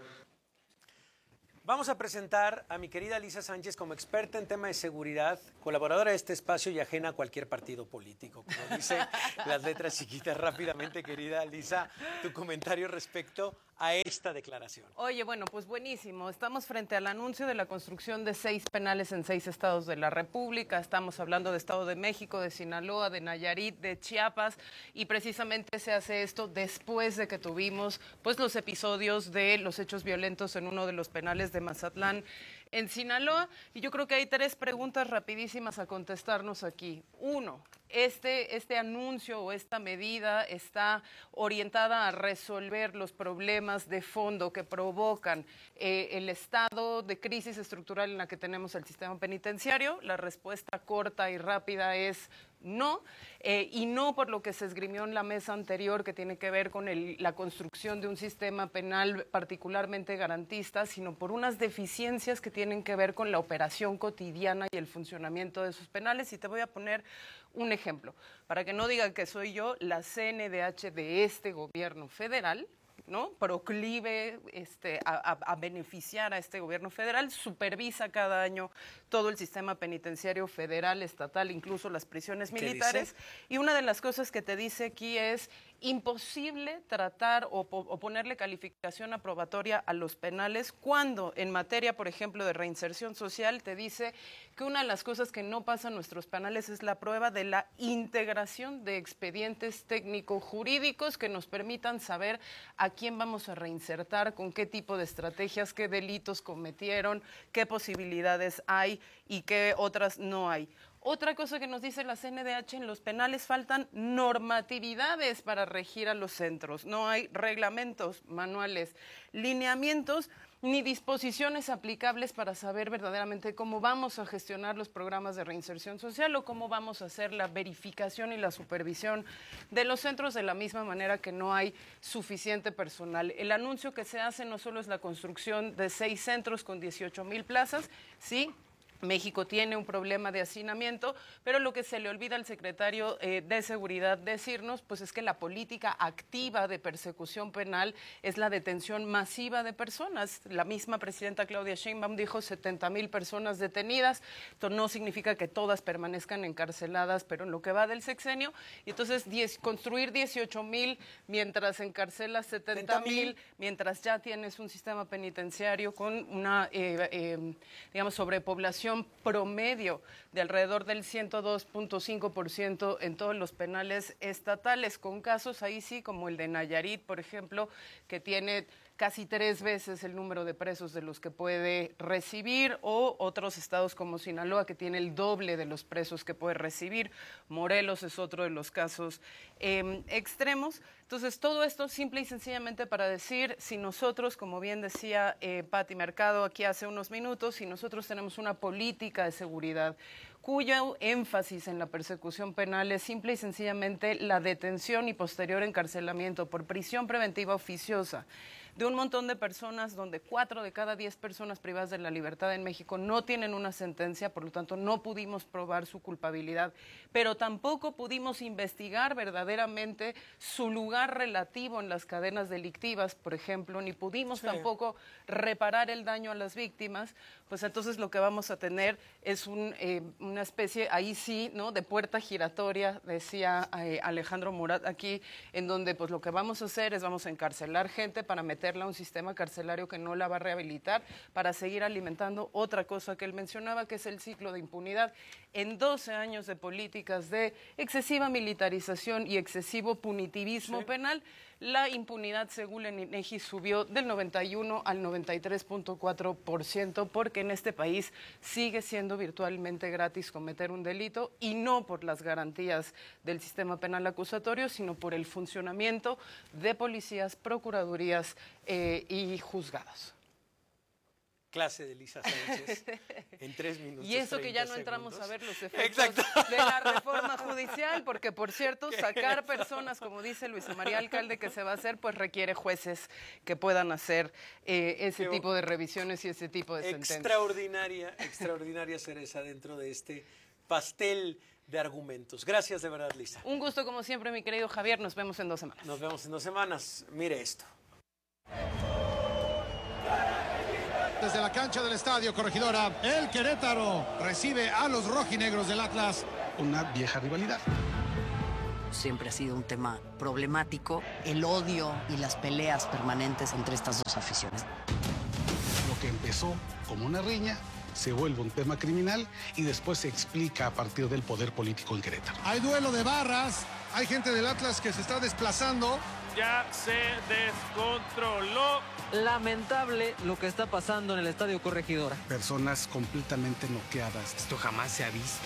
Vamos a presentar a mi querida Lisa Sánchez como experta en tema de seguridad, colaboradora de este espacio y ajena a cualquier partido político. Como dice las letras chiquitas rápidamente, querida Lisa, tu comentario respecto a esta declaración. Oye, bueno, pues buenísimo. Estamos frente al anuncio de la construcción de seis penales en seis estados de la República. Estamos hablando de Estado de México, de Sinaloa, de Nayarit, de Chiapas, y precisamente se hace esto después de que tuvimos pues los episodios de los hechos violentos en uno de los penales de Mazatlán, en Sinaloa. Y yo creo que hay tres preguntas rapidísimas a contestarnos aquí. Uno, este, este anuncio o esta medida está orientada a resolver los problemas de fondo que provocan eh, el estado de crisis estructural en la que tenemos el sistema penitenciario. La respuesta corta y rápida es no, eh, y no por lo que se esgrimió en la mesa anterior, que tiene que ver con el, la construcción de un sistema penal particularmente garantista, sino por unas deficiencias que tienen que ver con la operación cotidiana y el funcionamiento de esos penales. Y te voy a poner un ejemplo, para que no digan que soy yo, la C N D H de este gobierno federal, ¿no? Proclive este, a, a, a beneficiar a este gobierno federal, supervisa cada año todo el sistema penitenciario federal, estatal, incluso las prisiones militares. Y una de las cosas que te dice aquí es imposible tratar o, o ponerle calificación aprobatoria a los penales cuando en materia, por ejemplo, de reinserción social, te dice que una de las cosas que no pasa en nuestros penales es la prueba de la integración de expedientes técnico-jurídicos que nos permitan saber a quién vamos a reinsertar, con qué tipo de estrategias, qué delitos cometieron, qué posibilidades hay y qué otras no hay. Otra cosa que nos dice la C N D H, en los penales faltan normatividades para regir a los centros. No hay reglamentos, manuales, lineamientos ni disposiciones aplicables para saber verdaderamente cómo vamos a gestionar los programas de reinserción social o cómo vamos a hacer la verificación y la supervisión de los centros, de la misma manera que no hay suficiente personal. El anuncio que se hace no solo es la construcción de seis centros con dieciocho mil plazas, sí. México tiene un problema de hacinamiento, pero lo que se le olvida al secretario eh, de Seguridad decirnos, pues es que la política activa de persecución penal es la detención masiva de personas. La misma presidenta Claudia Sheinbaum dijo setenta mil personas detenidas. Esto no significa que todas permanezcan encarceladas, pero en lo que va del sexenio. Y entonces diez, construir dieciocho mil mientras encarcelas setenta mil, mientras ya tienes un sistema penitenciario con una, eh, eh, digamos, sobrepoblación promedio de alrededor del ciento dos punto cinco por ciento en todos los penales estatales, con casos ahí sí como el de Nayarit, por ejemplo, que tiene casi tres veces el número de presos de los que puede recibir, o otros estados como Sinaloa, que tiene el doble de los presos que puede recibir. Morelos es otro de los casos eh, extremos. Entonces, todo esto simple y sencillamente para decir, si nosotros, como bien decía eh, Pati Mercado aquí hace unos minutos, si nosotros tenemos una política de seguridad cuyo énfasis en la persecución penal es simple y sencillamente la detención y posterior encarcelamiento por prisión preventiva oficiosa de un montón de personas, donde cuatro de cada diez personas privadas de la libertad en México no tienen una sentencia, por lo tanto no pudimos probar su culpabilidad, pero tampoco pudimos investigar verdaderamente su lugar relativo en las cadenas delictivas, por ejemplo, ni pudimos sí. tampoco reparar el daño a las víctimas. Pues entonces lo que vamos a tener es un, eh, una especie, ahí sí, ¿no?, de puerta giratoria, decía eh, Alejandro Murat aquí, en donde pues lo que vamos a hacer es vamos a encarcelar gente para meterla a un sistema carcelario que no la va a rehabilitar, para seguir alimentando otra cosa que él mencionaba, que es el ciclo de impunidad. En doce años de políticas de excesiva militarización y excesivo punitivismo sí. penal, la impunidad, según el INEGI, subió del noventa y uno al noventa y tres punto cuatro por ciento, porque en este país sigue siendo virtualmente gratis cometer un delito, y no por las garantías del sistema penal acusatorio, sino por el funcionamiento de policías, procuradurías eh, y juzgados. Clase de Lisa Sánchez en tres minutos. Y eso que ya no segundos. entramos a ver los efectos Exacto. de la reforma judicial, porque por cierto, sacar personas, como dice Luisa María Alcalde, que se va a hacer, pues requiere jueces que puedan hacer eh, ese Qué tipo de revisiones y ese tipo de sentencias. Extraordinaria, extraordinaria cereza dentro de este pastel de argumentos. Gracias de verdad, Lisa. Un gusto como siempre, mi querido Javier. Nos vemos en dos semanas. Nos vemos en dos semanas. Mire esto. Desde la cancha del Estadio Corregidora, el Querétaro recibe a los rojinegros del Atlas. Una vieja rivalidad. Siempre ha sido un tema problemático, el odio y las peleas permanentes entre estas dos aficiones. Lo que empezó como una riña se vuelve un tema criminal y después se explica a partir del poder político en Querétaro. Hay duelo de barras, hay gente del Atlas que se está desplazando. Ya se descontroló. Lamentable lo que está pasando en el Estadio Corregidora. Personas completamente noqueadas. Esto jamás se ha visto,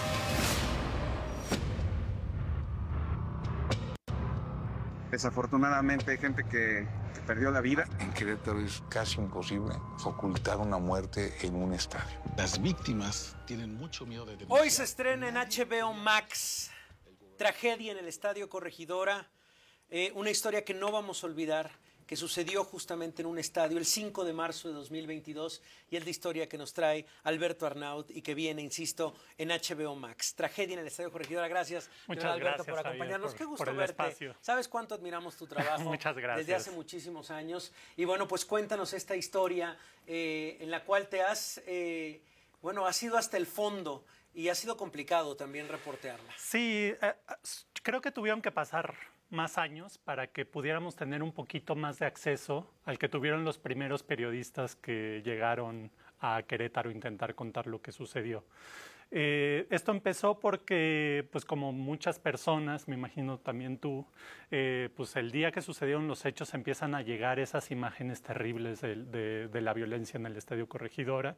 ¿no? Desafortunadamente hay gente que, que perdió la vida. En Querétaro es casi imposible ocultar una muerte en un estadio. Las víctimas tienen mucho miedo de denunciar. Hoy se estrena en H B O Max Tragedia en el Estadio Corregidora. Eh, una historia que no vamos a olvidar, que sucedió justamente en un estadio el cinco de marzo de dos mil veintidós, y es la historia que nos trae Alberto Arnaut y que viene, insisto, en H B O Max. Tragedia en el Estadio Corregidora. Gracias, Muchas Alberto, gracias, por acompañarnos. Javier, por, Qué gusto por el verte. Espacio. Sabes cuánto admiramos tu trabajo. Muchas gracias. Desde hace muchísimos años. Y bueno, pues cuéntanos esta historia eh, en la cual te has, eh, bueno, has ido hasta el fondo y ha sido complicado también reportearla. Sí, eh, creo que tuvieron que pasar más años para que pudiéramos tener un poquito más de acceso al que tuvieron los primeros periodistas que llegaron a Querétaro a intentar contar lo que sucedió. Eh, esto empezó porque, pues como muchas personas, me imagino también tú, eh, pues el día que sucedieron los hechos empiezan a llegar esas imágenes terribles de, de, de la violencia en el Estadio Corregidora,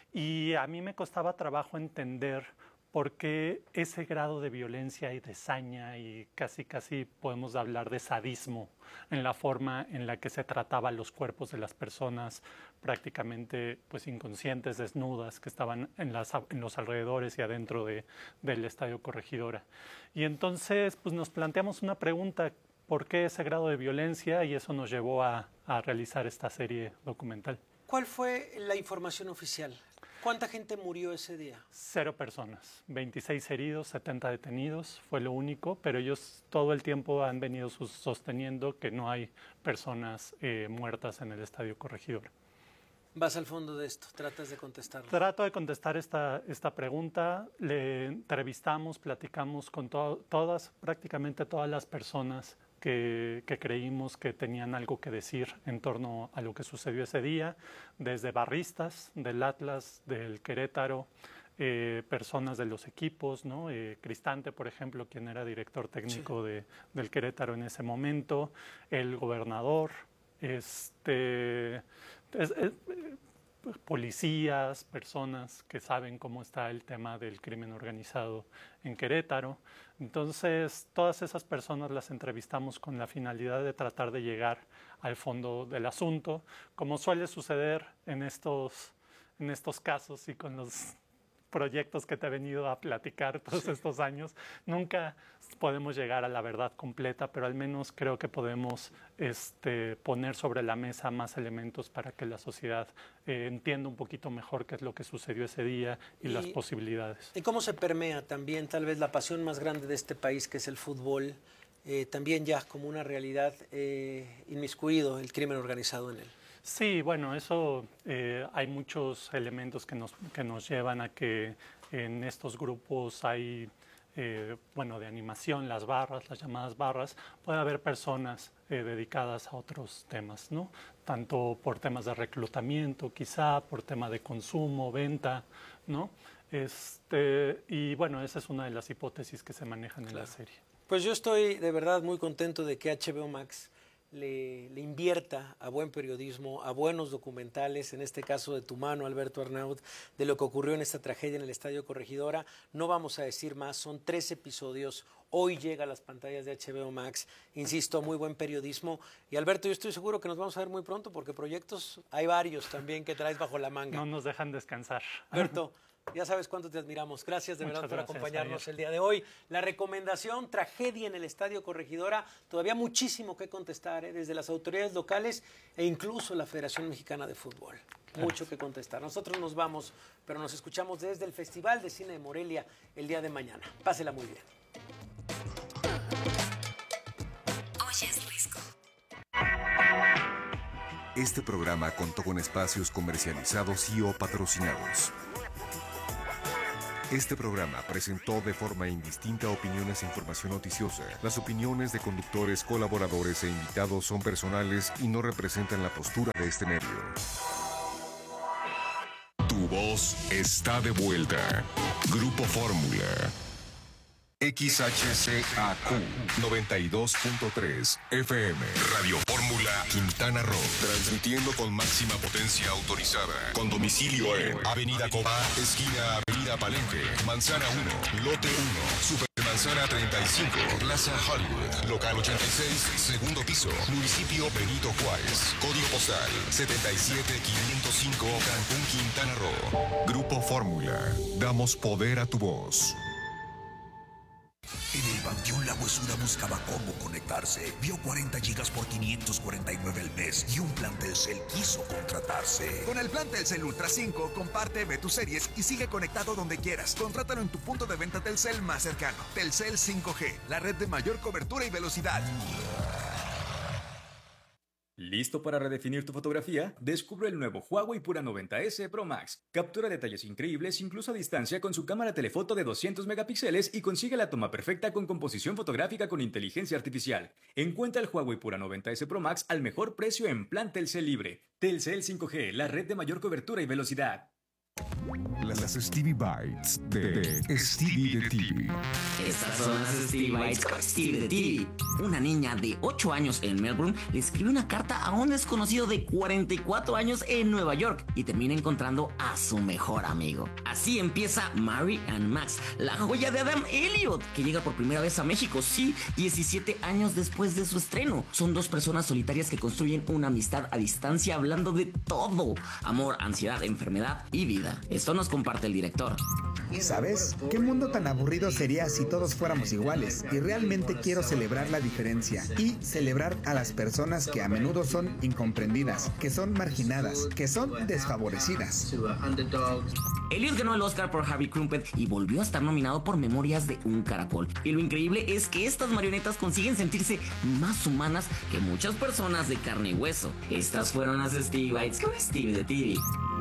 y a mí me costaba trabajo entender por qué ese grado de violencia y de saña, y casi casi podemos hablar de sadismo en la forma en la que se trataba los cuerpos de las personas prácticamente pues inconscientes, desnudas, que estaban en, las, en los alrededores y adentro de, del Estadio Corregidora. Y entonces pues nos planteamos una pregunta: ¿por qué ese grado de violencia? Y eso nos llevó a, a realizar esta serie documental. ¿Cuál fue la información oficial? ¿Cuánta gente murió ese día? Cero personas, veintiséis heridos, setenta detenidos, fue lo único, pero ellos todo el tiempo han venido sosteniendo que no hay personas eh, muertas en el Estadio Corregidora. Vas al fondo de esto, tratas de contestarlo. Trato de contestar esta, esta pregunta, le entrevistamos, platicamos con to todas, prácticamente todas las personas Que, que creímos que tenían algo que decir en torno a lo que sucedió ese día, desde barristas del Atlas, del Querétaro, eh, personas de los equipos, ¿no? Eh, Cristante, por ejemplo, quien era director técnico sí. de, del Querétaro en ese momento, el gobernador, este, es, es, policías, personas que saben cómo está el tema del crimen organizado en Querétaro. Entonces, todas esas personas las entrevistamos con la finalidad de tratar de llegar al fondo del asunto, como suele suceder en estos, en estos casos y con los proyectos que te he venido a platicar todos sí. estos años. Nunca podemos llegar a la verdad completa, pero al menos creo que podemos este, poner sobre la mesa más elementos para que la sociedad eh, entienda un poquito mejor qué es lo que sucedió ese día y, y las posibilidades. ¿Y cómo se permea también tal vez la pasión más grande de este país, que es el fútbol, eh, también ya como una realidad eh, inmiscuido el crimen organizado en él? Sí, bueno, eso eh, hay muchos elementos que nos, que nos llevan a que en estos grupos hay, eh, bueno, de animación, las barras, las llamadas barras, puede haber personas eh, dedicadas a otros temas, ¿no? Tanto por temas de reclutamiento, quizá, por tema de consumo, venta, ¿no? Este, y bueno, esa es una de las hipótesis que se manejan claro. en la serie. Pues yo estoy de verdad muy contento de que H B O Max le, le invierta a buen periodismo, a buenos documentales, en este caso de tu mano, Alberto Arnaut, de lo que ocurrió en esta tragedia en el Estadio Corregidora. No vamos a decir más, son tres episodios. Hoy llega a las pantallas de H B O Max. Insisto, muy buen periodismo. Y Alberto, yo estoy seguro que nos vamos a ver muy pronto porque proyectos hay varios también que traes bajo la manga. No nos dejan descansar. Alberto, ya sabes cuánto te admiramos. Gracias de Muchas verdad por gracias, acompañarnos Javier. el día de hoy. La recomendación, tragedia en el Estadio Corregidora. Todavía muchísimo que contestar, ¿eh? Desde las autoridades locales e incluso la Federación Mexicana de Fútbol. Gracias. Mucho que contestar. Nosotros nos vamos, pero nos escuchamos desde el Festival de Cine de Morelia el día de mañana. Pásela muy bien. Oye, es Risco. Este programa contó con espacios comercializados y o patrocinados. Este programa presentó de forma indistinta opiniones e información noticiosa. Las opiniones de conductores, colaboradores e invitados son personales y no representan la postura de este medio. Tu voz está de vuelta. Grupo Fórmula. X H C A Q noventa y dos punto tres F M. Radio Fórmula Quintana Roo. Transmitiendo con máxima potencia autorizada. Con domicilio en Avenida Cobá, esquina Avenida Palenque, Manzana uno, Lote uno, Supermanzana treinta y cinco, Plaza Hollywood, Local ochenta y seis, segundo piso, Municipio Benito Juárez. Código postal setenta y siete quinientos cinco, Cancún, Quintana Roo. Grupo Fórmula. Damos poder a tu voz. En el Panteón La Huesura buscaba cómo conectarse. Vio cuarenta gigas por quinientos cuarenta y nueve al mes y un plan Telcel quiso contratarse. Con el plan Telcel Ultra cinco, comparte, ve tus series y sigue conectado donde quieras. Contrátalo en tu punto de venta Telcel más cercano. Telcel cinco G, la red de mayor cobertura y velocidad. ¿Listo para redefinir tu fotografía? Descubre el nuevo Huawei Pura noventa ese Pro Max. Captura detalles increíbles incluso a distancia con su cámara telefoto de doscientos megapíxeles y consigue la toma perfecta con composición fotográfica con inteligencia artificial. Encuentra el Huawei Pura noventa ese Pro Max al mejor precio en plan Telcel Libre. Telcel cinco G, la red de mayor cobertura y velocidad. Las Stevie Bites de, de Stevie de T V. Estas son las Stevie Bites con Stevie de T V. Una niña de ocho años en Melbourne le escribe una carta a un desconocido de cuarenta y cuatro años en Nueva York y termina encontrando a su mejor amigo. Así empieza Mary and Max, la joya de Adam Elliot, que llega por primera vez a México, sí, diecisiete años después de su estreno. Son dos personas solitarias que construyen una amistad a distancia hablando de todo: amor, ansiedad, enfermedad y vida. Esto nos comparte el director. ¿Sabes? ¿Qué mundo tan aburrido sería si todos fuéramos iguales? Y realmente quiero celebrar la diferencia y celebrar a las personas que a menudo son incomprendidas, que son marginadas, que son desfavorecidas. Elliot ganó el Oscar por Harvey Crumpet y volvió a estar nominado por Memorias de un Caracol. Y lo increíble es que estas marionetas consiguen sentirse más humanas que muchas personas de carne y hueso. Estas fueron las Stevie Bites con Stevie de T V.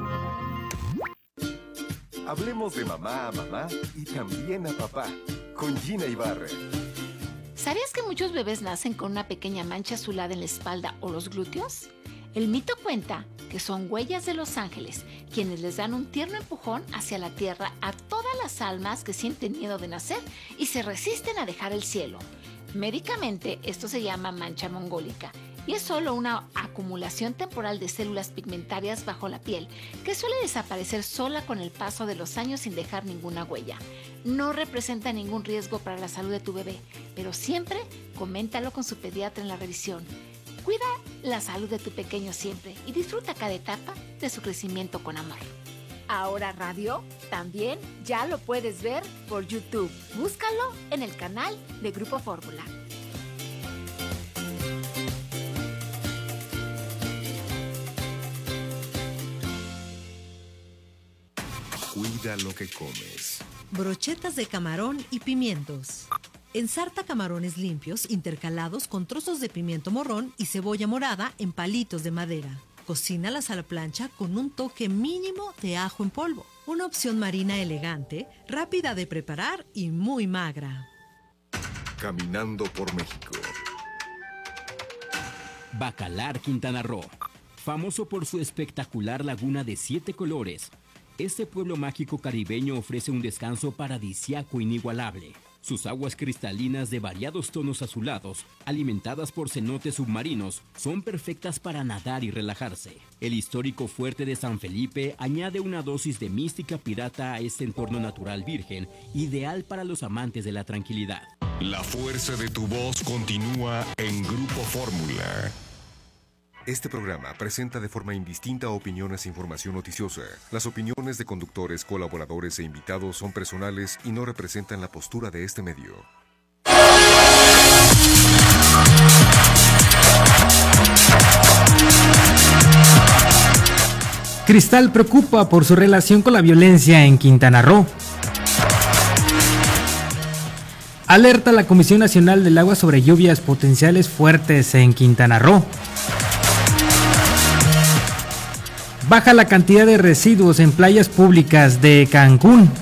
Hablemos de mamá a mamá y también a papá, con Gina Ibarra. ¿Sabías que muchos bebés nacen con una pequeña mancha azulada en la espalda o los glúteos? El mito cuenta que son huellas de los ángeles, quienes les dan un tierno empujón hacia la tierra a todas las almas que sienten miedo de nacer y se resisten a dejar el cielo. Médicamente, esto se llama mancha mongólica y es solo una acumulación temporal de células pigmentarias bajo la piel que suele desaparecer sola con el paso de los años sin dejar ninguna huella. No representa ningún riesgo para la salud de tu bebé, pero siempre coméntalo con su pediatra en la revisión. Cuida la salud de tu pequeño siempre y disfruta cada etapa de su crecimiento con amor. Ahora Radio también ya lo puedes ver por YouTube. Búscalo en el canal de Grupo Fórmula. Cuida lo que comes. Brochetas de camarón y pimientos. Ensarta camarones limpios intercalados con trozos de pimiento morrón y cebolla morada en palitos de madera. Cocínalas a la plancha con un toque mínimo de ajo en polvo. Una opción marina elegante, rápida de preparar y muy magra. Caminando por México. Bacalar, Quintana Roo. Famoso por su espectacular laguna de siete colores, este pueblo mágico caribeño ofrece un descanso paradisíaco inigualable. Sus aguas cristalinas de variados tonos azulados, alimentadas por cenotes submarinos, son perfectas para nadar y relajarse. El histórico fuerte de San Felipe añade una dosis de mística pirata a este entorno natural virgen, ideal para los amantes de la tranquilidad. La fuerza de tu voz continúa en Grupo Fórmula. Este programa presenta de forma indistinta opiniones e información noticiosa. Las opiniones de conductores, colaboradores e invitados son personales y no representan la postura de este medio. Cristal preocupa por su relación con la violencia en Quintana Roo. Alerta la Comisión Nacional del Agua sobre lluvias potenciales fuertes en Quintana Roo. Baja la cantidad de residuos en playas públicas de Cancún.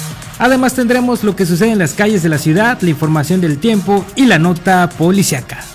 Además tendremos lo que sucede en las calles de la ciudad, la información del tiempo y la nota policiaca.